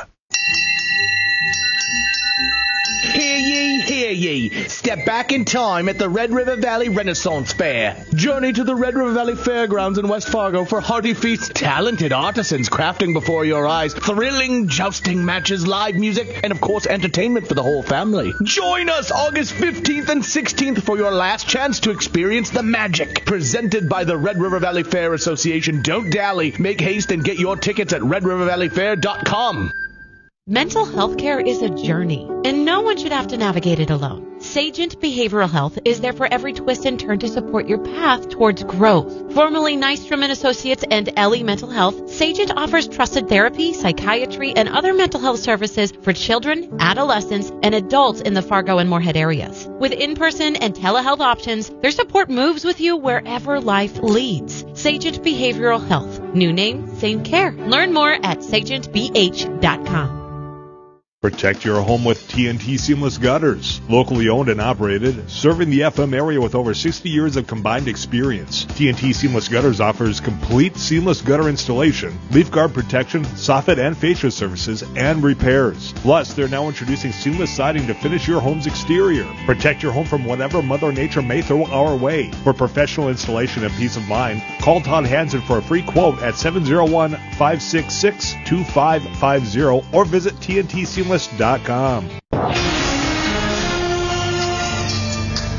Hear ye, hear ye. Step back in time at the Red River Valley Renaissance Fair. Journey to the Red River Valley Fairgrounds in West Fargo for hearty feasts, talented artisans crafting before your eyes, thrilling jousting matches, live music, and of course entertainment for the whole family. Join us August fifteenth and sixteenth for your last chance to experience the magic. Presented by the Red River Valley Fair Association. Don't dally. Make haste and get your tickets at red river valley fair dot com. Mental health care is a journey, and no one should have to navigate it alone. Sagent Behavioral Health is there for every twist and turn to support your path towards growth. Formerly Nystrom and Associates and Ellie Mental Health, Sagent offers trusted therapy, psychiatry, and other mental health services for children, adolescents, and adults in the Fargo and Moorhead areas. With in-person and telehealth options, their support moves with you wherever life leads. Sagent Behavioral Health. New name, same care. Learn more at sagent b h dot com. Protect your home with T N T Seamless Gutters. Locally owned and operated, serving the F M area with over sixty years of combined experience. T N T Seamless Gutters offers complete seamless gutter installation, leaf guard protection, soffit and fascia services, and repairs. Plus, they're now introducing seamless siding to finish your home's exterior. Protect your home from whatever Mother Nature may throw our way. For professional installation and peace of mind, call Todd Hansen for a free quote at seven oh one, five six six, two five five zero or visit T N T Seamless dot com.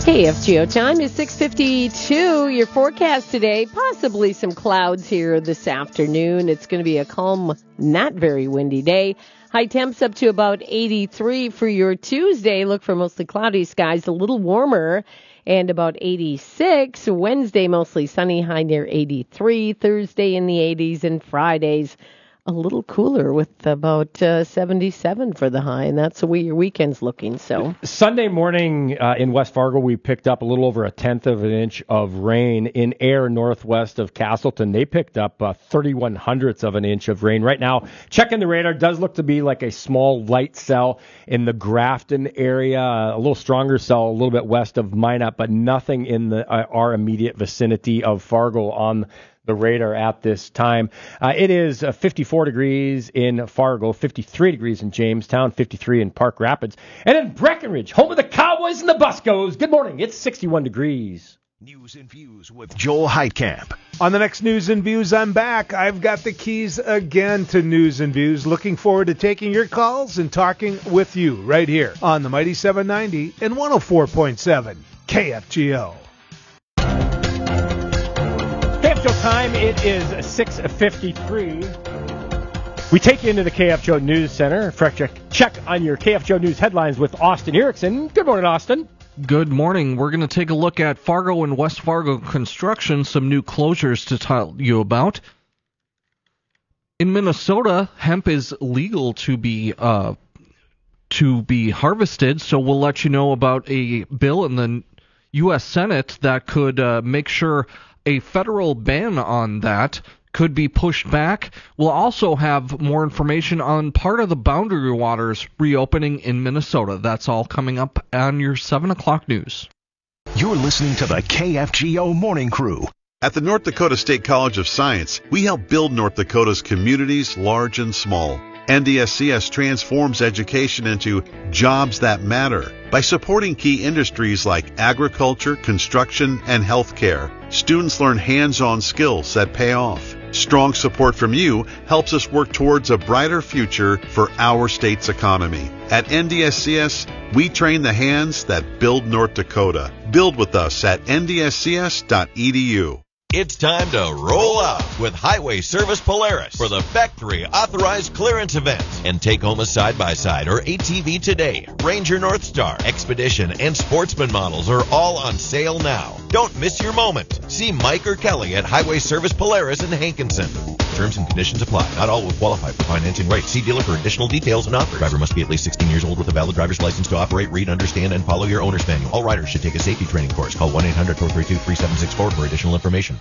K F G O time is six fifty-two. Your forecast today, possibly some clouds here this afternoon. It's going to be a calm, not very windy day. High temps up to about eighty-three for your Tuesday. Look for mostly cloudy skies, a little warmer, and about eighty-six. Wednesday, mostly sunny, high near eighty-three. Thursday in the eighties, and Fridays a little cooler with about uh, seventy-seven for the high, and that's the way your weekend's looking. So Sunday morning uh, in West Fargo, we picked up a little over a tenth of an inch of rain. In Ayr, northwest of Castleton, they picked up uh, thirty-one hundredths of an inch of rain. Right now, checking the radar, does look to be like a small light cell in the Grafton area, a little stronger cell a little bit west of Minot, but nothing in the uh, our immediate vicinity of Fargo on the radar at this time. Uh, it is uh, fifty-four degrees in Fargo, fifty-three degrees in Jamestown, fifty-three in Park Rapids, and in Breckenridge, home of the Cowboys and the Buccos. Good morning. It's sixty-one degrees. News and Views with Joel Heitkamp. On the next News and Views, I'm back. I've got the keys again to News and Views. Looking forward to taking your calls and talking with you right here on the Mighty seven ninety and one oh four point seven K F G O. K F G O time, it is six fifty-three. We take you into the K F G O News Center. Fresh check, check on your K F G O News headlines with Austin Erickson. Good morning, Austin. Good morning. We're going to take a look at Fargo and West Fargo construction, some new closures to tell you about. In Minnesota, hemp is legal to be uh, to be harvested, so we'll let you know about a bill in the U S Senate that could uh, make sure a federal ban on that could be pushed back. We'll also have more information on part of the Boundary Waters reopening in Minnesota. That's all coming up on your seven o'clock news. You're listening to the K F G O Morning Crew. At the North Dakota State College of Science, we help build North Dakota's communities, large and small. N D S C S transforms education into jobs that matter by supporting key industries like agriculture, construction, and healthcare. Students learn hands-on skills that pay off. Strong support from you helps us work towards a brighter future for our state's economy. At N D S C S, we train the hands that build North Dakota. Build with us at N D S C S dot E D U. It's time to roll out with Highway Service Polaris for the Factory Authorized Clearance event and take home a side-by-side or A T V today. Ranger Northstar, Expedition, and Sportsman models are all on sale now. Don't miss your moment. See Mike or Kelly at Highway Service Polaris in Hankinson. Terms and conditions apply. Not all will qualify for financing rates. See dealer for additional details and offers. Driver must be at least sixteen years old with a valid driver's license to operate, read, understand, and follow your owner's manual. All riders should take a safety training course. Call one eight hundred four three two three seven six four for additional information.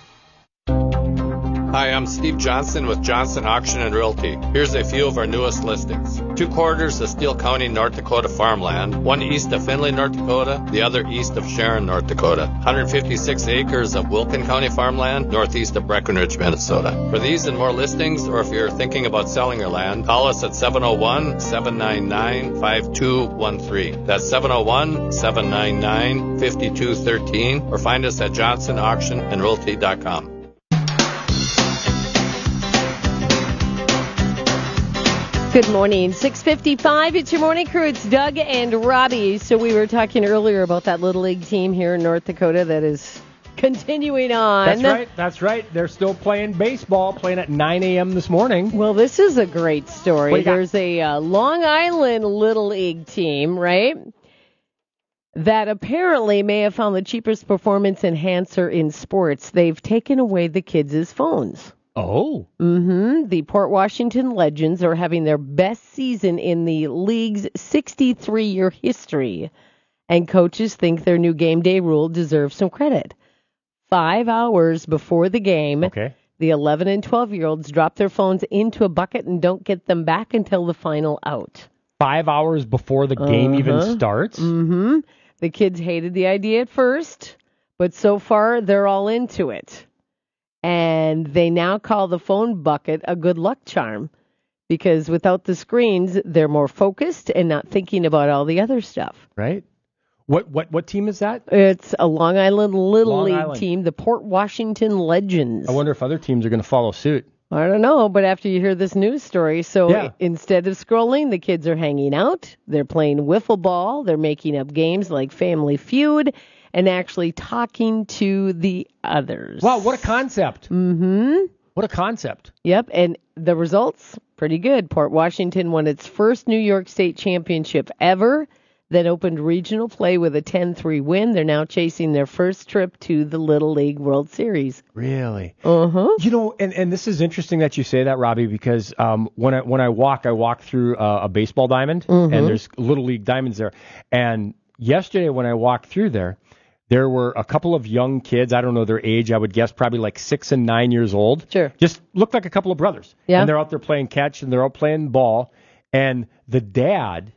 Hi, I'm Steve Johnson with Johnson Auction and Realty. Here's a few of our newest listings. Two quarters of Steele County, North Dakota farmland, one east of Findlay, North Dakota, the other east of Sharon, North Dakota. one hundred fifty-six acres of Wilkin County farmland, northeast of Breckenridge, Minnesota. For these and more listings, or if you're thinking about selling your land, call us at seven oh one, seven nine nine, five two one three. That's seven oh one, seven nine nine, five two one three, or find us at johnson auction and realty dot com. Good morning. six fifty-five, it's your morning crew. It's Doug and Robbie. So we were talking earlier about that Little League team here in North Dakota that is continuing on. That's right. That's right. They're still playing baseball, playing at nine a.m. this morning. Well, this is a great story. There's a uh, Long Island Little League team, right, that apparently may have found the cheapest performance enhancer in sports. They've taken away the kids' phones. Oh. Mm-hmm. The Port Washington Legends are having their best season in the league's sixty-three-year history, and coaches think their new game day rule deserves some credit. Five hours before the game, okay, the eleven and twelve-year-olds drop their phones into a bucket and don't get them back until the final out. Five hours before the game uh-huh. even starts? Mm-hmm. The kids hated the idea at first, but so far they're all into it. And they now call the phone bucket a good luck charm because without the screens, they're more focused and not thinking about all the other stuff. Right. What what what team is that? It's a Long Island Little Long League Island. team, the Port Washington Legends. I wonder if other teams are going to follow suit. I don't know, but after you hear this news story, so Yeah. instead of scrolling, the kids are hanging out, they're playing wiffle ball, they're making up games like Family Feud, and actually talking to the others. Wow, what a concept. Mm-hmm. What a concept. Yep, and the results, pretty good. Port Washington won its first New York State championship ever, then opened regional play with a ten three win. They're now chasing their first trip to the Little League World Series. Really? Uh-huh. You know, and, and this is interesting that you say that, Robbie, because um, when I when I walk, I walk through a, a baseball diamond, Mm-hmm. and there's Little League diamonds there. And yesterday when I walked through there, there were a couple of young kids. I don't know their age. I would guess probably like six and nine years old. Sure. Just looked like a couple of brothers. Yeah. And they're out there playing catch, and they're out playing ball. And the dad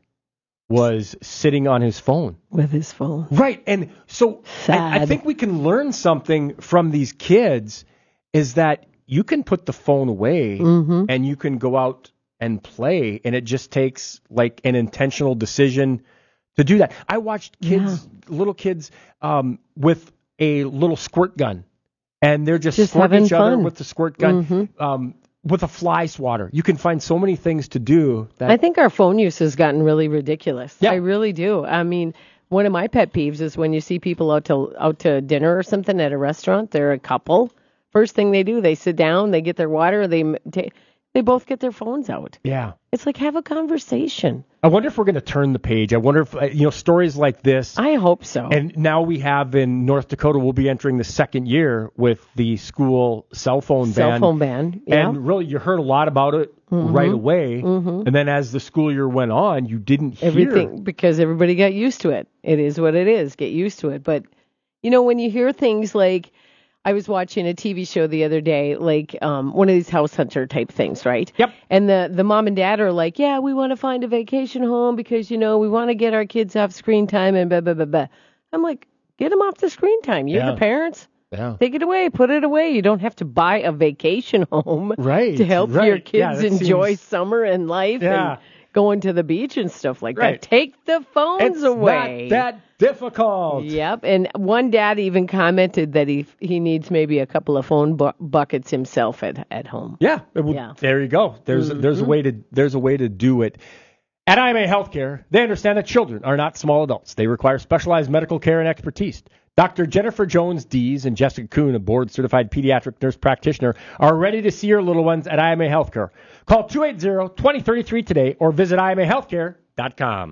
was sitting on his phone. With his phone. Right. And so Sad. I, I think we can learn something from these kids is that you can put the phone away Mm-hmm. and you can go out and play, and it just takes like an intentional decision to do that. I watched kids, little kids, um, with a little squirt gun, and they're just, Just squirting having each other fun. with the squirt gun, Mhm. um, with a fly swatter. You can find so many things to do. That I think our phone use has gotten really ridiculous. I really do. I mean, one of my pet peeves is when you see people out to out to dinner or something at a restaurant. They're a couple. First thing they do, they sit down, they get their water, they ta- they both get their phones out. Yeah. It's like, have a conversation. I wonder if we're going to turn the page. I wonder if, uh, you know, stories like this. I hope so. And now we have in North Dakota, we'll be entering the second year with the school cell phone Cell ban. phone ban, yeah. And really, you heard a lot about it Mhm. right away. Mhm. And then as the school year went on, you didn't hear. Everything, because everybody got used to it. It is what it is. Get used to it. But, you know, when you hear things like, I was watching a T V show the other day, like um, one of these house hunter type things, right? Yep. And the, the mom and dad are like, yeah, we want to find a vacation home because, you know, we want to get our kids off screen time and blah, blah, blah, blah. I'm like, get them off the screen time. You're Yeah. the parents. Yeah. Take it away. Put it away. You don't have to buy a vacation home Right, to help right. your Yeah, kids that enjoy seems- summer and life Yeah. and going to the beach and stuff like Right. that. Take the phones It's away. not that difficult. Yep, and one dad even commented that he he needs maybe a couple of phone bu- buckets himself at, at home. Yeah, it will- Yeah. There you go. There's there's a way to there's a way to do it. At I M A Healthcare, they understand that children are not small adults. They require specialized medical care and expertise. Doctor Jennifer Jones-Dees and Jessica Kuhn, a board-certified pediatric nurse practitioner, are ready to see your little ones at I M A Healthcare. Call two eight zero, two zero three three today or visit I M A healthcare dot com.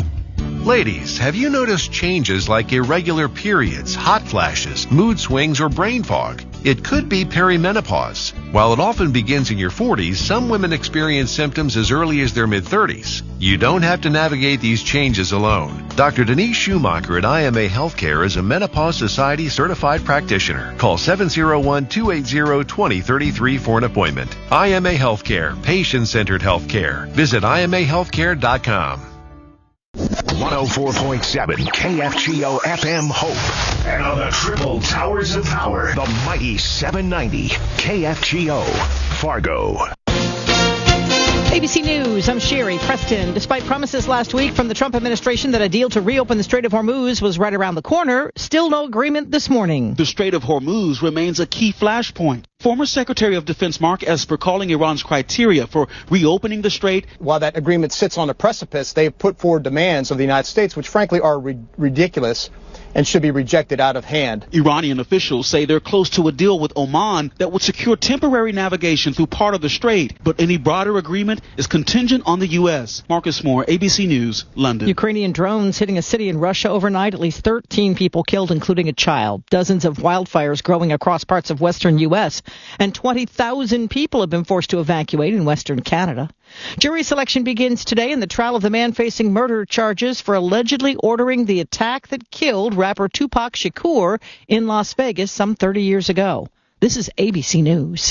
Ladies, have you noticed changes like irregular periods, hot flashes, mood swings, or brain fog? It could be perimenopause. While it often begins in your forties, some women experience symptoms as early as their mid-thirties. You don't have to navigate these changes alone. Doctor Denise Schumacher at I M A Healthcare is a Menopause Society certified practitioner. Call seven zero one, two eight zero, two zero three three for an appointment. I M A Healthcare, patient-centered healthcare. Visit I M A healthcare dot com. one oh four point seven K F G O F M Hope. And on the triple towers of power, the mighty seven ninety K F G O Fargo. A B C News, I'm Sherry Preston. Despite promises last week from the Trump administration that a deal to reopen the Strait of Hormuz was right around the corner, still no agreement this morning. The Strait of Hormuz remains a key flashpoint. Former Secretary of Defense Mark Esper calling Iran's criteria for reopening the strait. While that agreement sits on a precipice, they've put forward demands of the United States, which frankly are ri- ridiculous and should be rejected out of hand. Iranian officials say they're close to a deal with Oman that would secure temporary navigation through part of the strait, but any broader agreement is contingent on the U S. Marcus Moore, A B C News, London. Ukrainian drones hitting a city in Russia overnight. At least thirteen people killed, including a child. Dozens of wildfires growing across parts of western U S, and twenty thousand people have been forced to evacuate in western Canada. Jury selection begins today in the trial of the man facing murder charges for allegedly ordering the attack that killed rapper Tupac Shakur in Las Vegas some thirty years ago. This is A B C News.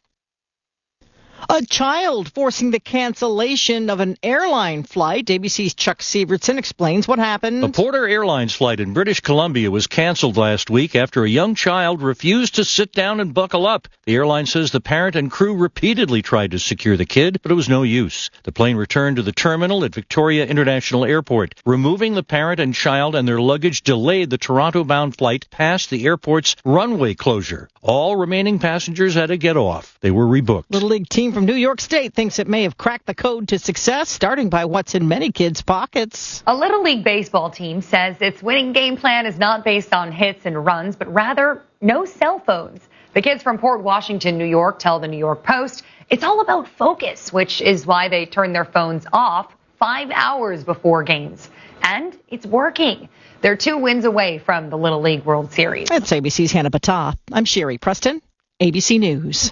A child forcing the cancellation of an airline flight. A B C's Chuck Sievertson explains what happened. A Porter Airlines flight in British Columbia was canceled last week after a young child refused to sit down and buckle up. The airline says the parent and crew repeatedly tried to secure the kid, but it was no use. The plane returned to the terminal at Victoria International Airport. Removing the parent and child and their luggage delayed the Toronto-bound flight past the airport's runway closure. All remaining passengers had to get off. They were rebooked. Little League team team from New York State thinks it may have cracked the code to success, starting by what's in many kids' pockets. A Little League baseball team says its winning game plan is not based on hits and runs, but rather no cell phones. The kids from Port Washington, New York, tell the New York Post it's all about focus, which is why they turn their phones off five hours before games. And it's working. They're two wins away from the Little League World Series. That's A B C's Hannah Batah. I'm Sherry Preston, A B C News.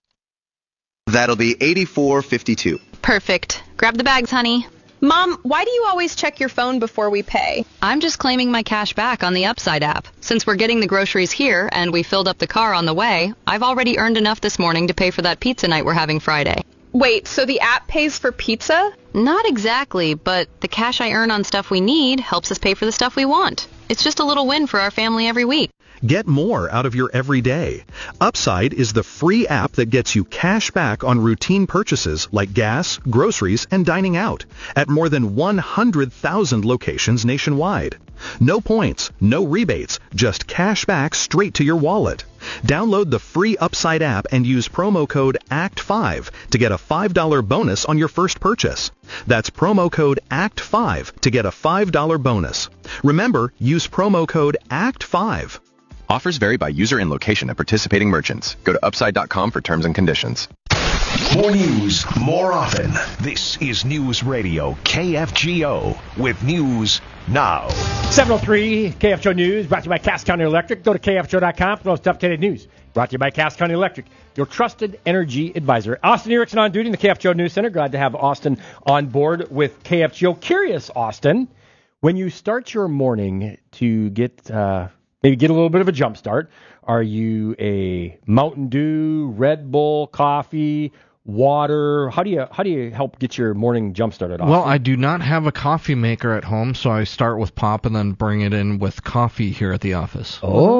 That'll be eighty-four fifty-two. Perfect. Grab the bags, honey. Mom, why do you always check your phone before we pay? I'm just claiming my cash back on the Upside app. Since we're getting the groceries here and we filled up the car on the way, I've already earned enough this morning to pay for that pizza night we're having Friday. Wait, so the app pays for pizza? Not exactly, but the cash I earn on stuff we need helps us pay for the stuff we want. It's just a little win for our family every week. Get more out of your everyday. Upside is the free app that gets you cash back on routine purchases like gas, groceries, and dining out at more than one hundred thousand locations nationwide. No points, no rebates, just cash back straight to your wallet. Download the free Upside app and use promo code A C T five to get a five dollars bonus on your first purchase. That's promo code A C T five to get a five dollars bonus. Remember, use promo code A C T five. Offers vary by user and location at participating merchants. Go to upside dot com for terms and conditions. More news, more often. This is News Radio K F G O with News Now. seven oh three K F G O News, brought to you by Cass County Electric. Go to K F G O dot com for the most updated news. Brought to you by Cass County Electric, your trusted energy advisor. Austin Erickson on duty in the K F G O News Center. Glad to have Austin on board with K F G O. Curious, Austin, when you start your morning to get... Uh, Maybe get a little bit of a jump start. Are you a Mountain Dew, Red Bull, coffee, water? How do you how do you help get your morning jump started off? Well, I do not have a coffee maker at home, so I start with pop and then bring it in with coffee here at the office.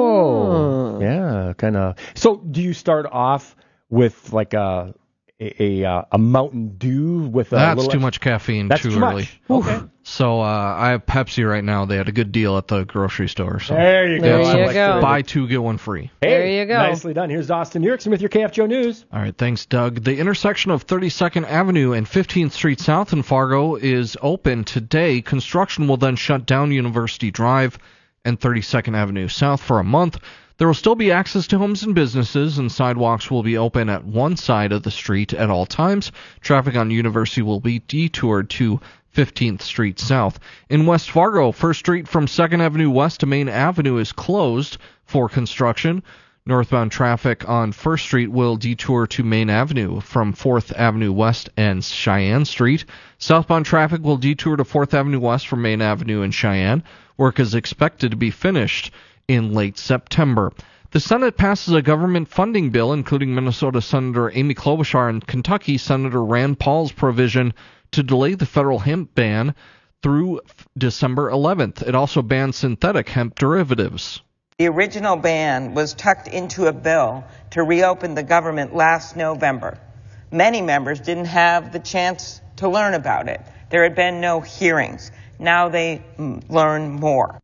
Oh, yeah, kind of. So, do you start off with like a a a, a Mountain Dew with a That's little too extra... much caffeine That's too, too early. Much. Okay. So uh, I have Pepsi right now. They had a good deal at the grocery store. So there you go. There you go. Buy two, get one free. Hey, there you go. Nicely done. Here's Austin Erickson with your K F G O News. All right, thanks, Doug. The intersection of thirty-second Avenue and fifteenth Street South in Fargo is open today. Construction will then shut down University Drive and thirty-second Avenue South for a month. There will still be access to homes and businesses, and sidewalks will be open at one side of the street at all times. Traffic on University will be detoured to fifteenth Street South. In West Fargo, First Street from second Avenue West to Main Avenue is closed for construction. Northbound traffic on First Street will detour to Main Avenue from fourth Avenue West and Cheyenne Street. Southbound traffic will detour to fourth Avenue West from Main Avenue and Cheyenne. Work is expected to be finished in late September. The Senate passes a government funding bill, including Minnesota Senator Amy Klobuchar and Kentucky Senator Rand Paul's provision to delay the federal hemp ban through December eleventh. It also bans synthetic hemp derivatives. The original ban was tucked into a bill to reopen the government last November. Many members didn't have the chance to learn about it. There had been no hearings. Now they learn more.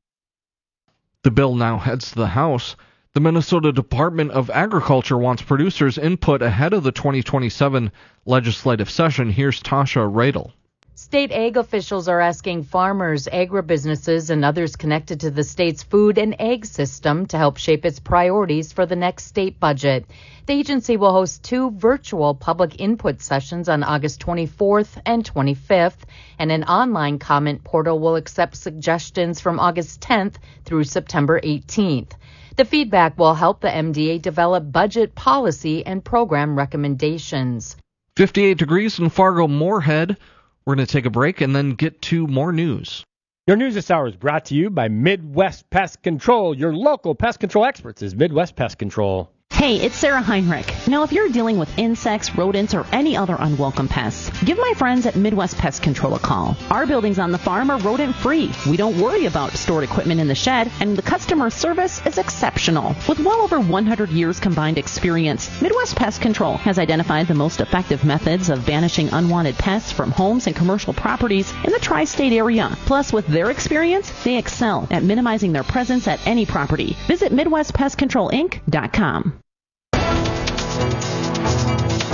The bill now heads to the House. The Minnesota Department of Agriculture wants producers' input ahead of the twenty twenty-seven legislative session. Here's Tasha Radel. State ag officials are asking farmers, agribusinesses, and others connected to the state's food and ag system to help shape its priorities for the next state budget. The agency will host two virtual public input sessions on August twenty-fourth and twenty-fifth, and an online comment portal will accept suggestions from August tenth through September eighteenth. The feedback will help the M D A develop budget policy and program recommendations. fifty-eight degrees in Fargo-Moorhead. We're going to take a break and then get to more news. Your news this hour is brought to you by Midwest Pest Control. Your local pest control experts is Midwest Pest Control. Hey, it's Sarah Heinrich. Now, if you're dealing with insects, rodents, or any other unwelcome pests, give my friends at Midwest Pest Control a call. Our buildings on the farm are rodent-free. We don't worry about stored equipment in the shed, and the customer service is exceptional. With well over one hundred years combined experience, Midwest Pest Control has identified the most effective methods of banishing unwanted pests from homes and commercial properties in the tri-state area. Plus, with their experience, they excel at minimizing their presence at any property. Visit Midwest Pest Control Inc dot com.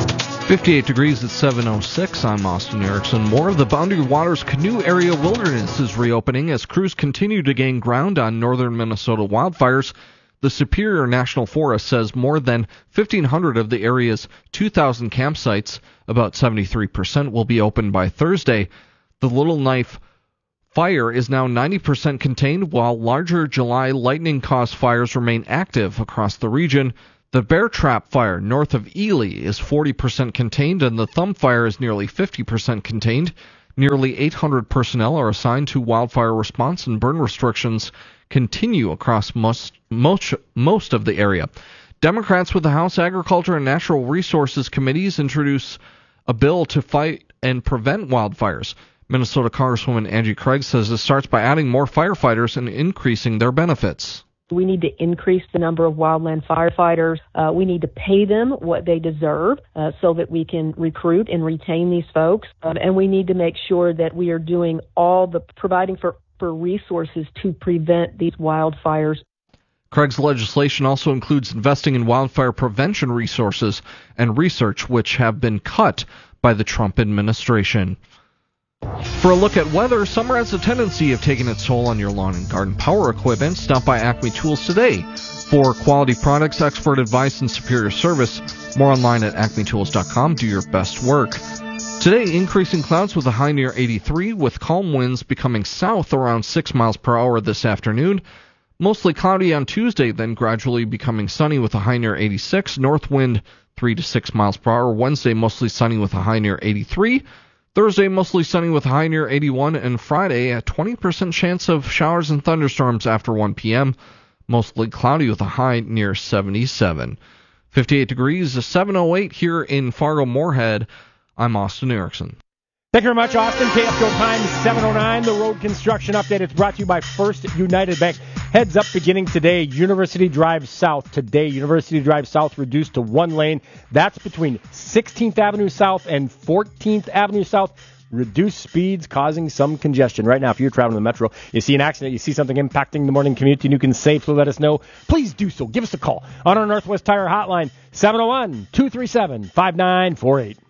fifty-eight degrees at seven oh six. I'm Austin Erickson. More of the Boundary Waters Canoe Area Wilderness is reopening as crews continue to gain ground on northern Minnesota wildfires. The Superior National Forest says more than fifteen hundred of the area's two thousand campsites, about seventy-three percent, will be open by Thursday. The Little Knife fire is now ninety percent contained, while larger July lightning-caused fires remain active across the region. The Bear Trap Fire north of Ely is forty percent contained, and the Thumb Fire is nearly fifty percent contained. Nearly eight hundred personnel are assigned to wildfire response, and burn restrictions continue across most, most, most of the area. Democrats with the House Agriculture and Natural Resources Committees introduce a bill to fight and prevent wildfires. Minnesota Congresswoman Angie Craig says it starts by adding more firefighters and increasing their benefits. We need to increase the number of wildland firefighters. Uh, we need to pay them what they deserve uh, so that we can recruit and retain these folks. Uh, and we need to make sure that we are doing all the providing for, for resources to prevent these wildfires. Craig's legislation also includes investing in wildfire prevention resources and research, which have been cut by the Trump administration. For a look at weather, summer has a tendency of taking its toll on your lawn and garden power equipment. Stop by Acme Tools today for quality products, expert advice, and superior service. More online at acme tools dot com. Do your best work. Today, increasing clouds with a high near eighty-three, with calm winds becoming south around six miles per hour this afternoon. Mostly cloudy on Tuesday, then gradually becoming sunny with a high near eighty-six. North wind three to six miles per hour. Wednesday, mostly sunny with a high near eighty-three. Thursday, mostly sunny with a high near eighty-one, and Friday, a twenty percent chance of showers and thunderstorms after one p.m., mostly cloudy with a high near seventy-seven. fifty-eight degrees, seven oh eight here in Fargo-Moorhead. I'm Austin Erickson. Thank you very much, Austin. K F C O time, seven oh nine. The road construction update is brought to you by First United Bank. Heads up beginning today, University Drive South. Today, University Drive South reduced to one lane. That's between sixteenth Avenue South and fourteenth Avenue South. Reduced speeds causing some congestion. Right now, if you're traveling the Metro, you see an accident, you see something impacting the morning commute, and you can safely let us know, please do so. Give us a call on our Northwest Tire hotline, seven oh one, two three seven, five nine four eight.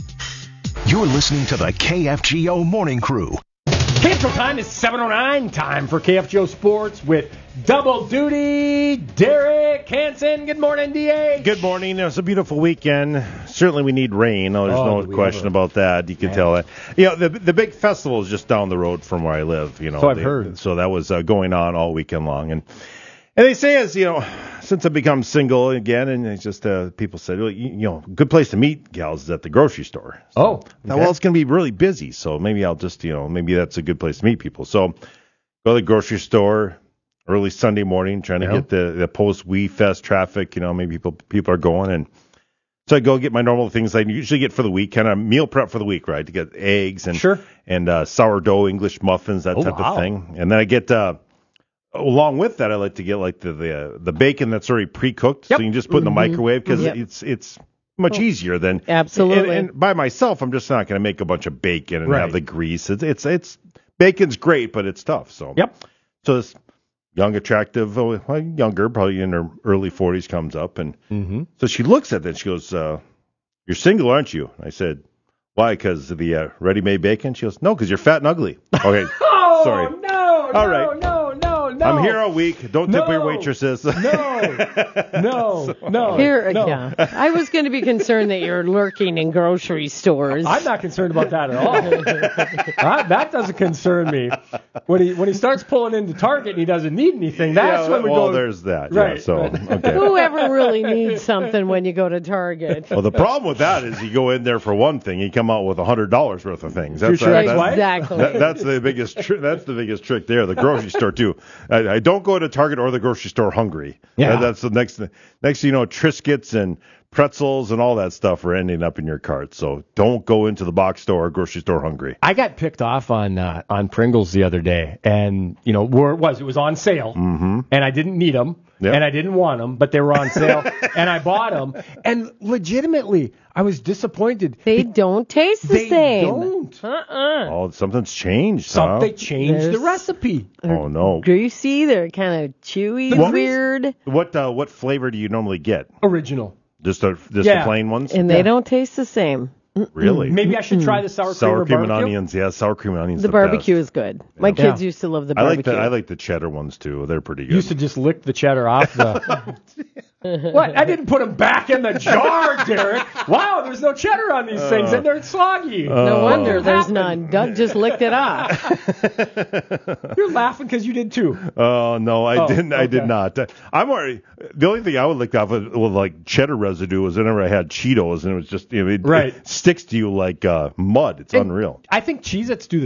You're listening to the K F G O Morning Crew. K F G O time is seven oh nine. Time for K F G O Sports with double duty Derek Hansen. Good morning, D A. Good morning. It was a beautiful weekend. Certainly we need rain. Oh, there's Oh, no we question ever- about that. You can Yeah. tell that. You know, the the big festival is just down the road from where I live. You know, So I've They- heard. So that was uh, going on all weekend long, and and they say as you know, since I've become single again, and it's just uh, people said, well, you, you know, good place to meet gals is at the grocery store. So, Oh, now, okay. well, it's going to be really busy, so maybe I'll just you know maybe that's a good place to meet people. So go to the grocery store early Sunday morning, trying to Yeah. get the, the post Wee Fest traffic. You know, maybe people people are going, and so I go get my normal things I usually get for the week, kind of meal prep for the week, right? To get eggs and Sure. and uh, sourdough English muffins, that Oh, type wow. of thing. And then I get uh, along with that, I like to get like the the, uh, the bacon that's already pre-cooked, so you can just put in the Mhm. microwave because Yep. it's it's much Oh. easier than Absolutely. And, and by myself, I'm just not going to make a bunch of bacon and Right. have the grease. It's it's it's bacon's great, but it's tough. So Yep. So this young, attractive, oh, well, younger, probably in her early forties, comes up, and Mm-hmm. so she looks at it. She goes, uh, "You're single, aren't you?" I said, "Why? Because of the uh, ready-made bacon?" She goes, "No, because you're fat and ugly." Okay, Oh, sorry. no, All no, right. no, no, no. I'm here all week. Don't tip No. your waitresses. No, no, no. Here, no. yeah. I was going to be concerned that you're lurking in grocery stores. I'm not concerned about that at all. Uh, that doesn't concern me. When he when he starts pulling into Target and he doesn't need anything, that's Yeah, when we well, go. there's that. Right. Yeah, so okay. Whoever really needs something when you go to Target? Well, the problem with that is you go in there for one thing, you come out with a hundred dollars worth of things. That's Your that- ex-wife? that's, Exactly. that- that's the biggest. Tr- that's the biggest trick there. The grocery store too. I, I don't go to Target or the grocery store hungry. Yeah. That- that's the next. Next, thing you know, Triscuits and pretzels and all that stuff are ending up in your cart. So don't go into the box store or grocery store hungry. I got picked off on uh, on Pringles the other day, and you know where it was. It was on sale, Mm-hmm. and I didn't need them, Yep. and I didn't want them, but they were on sale, and I bought them. And legitimately, I was disappointed. They don't taste the They same. don't. Uh-uh. Oh, something's changed. Some huh? they changed the There's- recipe. Oh no. Greasy, they're kind of chewy, What- weird. What uh, what flavor do you normally get? Original. Just the just Yeah. the plain ones. And they don't taste the same. Really? Maybe I should try the sour cream Sour or cream and barbecue? onions. Yeah, sour cream and onions. The the barbecue best. is good. My Yeah. kids Yeah. used to love the I like barbecue. the I like the cheddar ones too. They're pretty good. You used to just lick the cheddar off the. What? I didn't put them back in the jar, Derek. Wow, there's no cheddar on these things, and they're soggy. No Oh. wonder there's none. Doug just licked it off. You're laughing because you did too. Oh no, I Oh, didn't. I did okay. not. Uh, I'm already. The only thing I would lick off with, with like cheddar residue was whenever I had Cheetos, and it was just you know, it, Right. it sticks to you like uh, mud. It's And unreal. I think Cheez-Its do the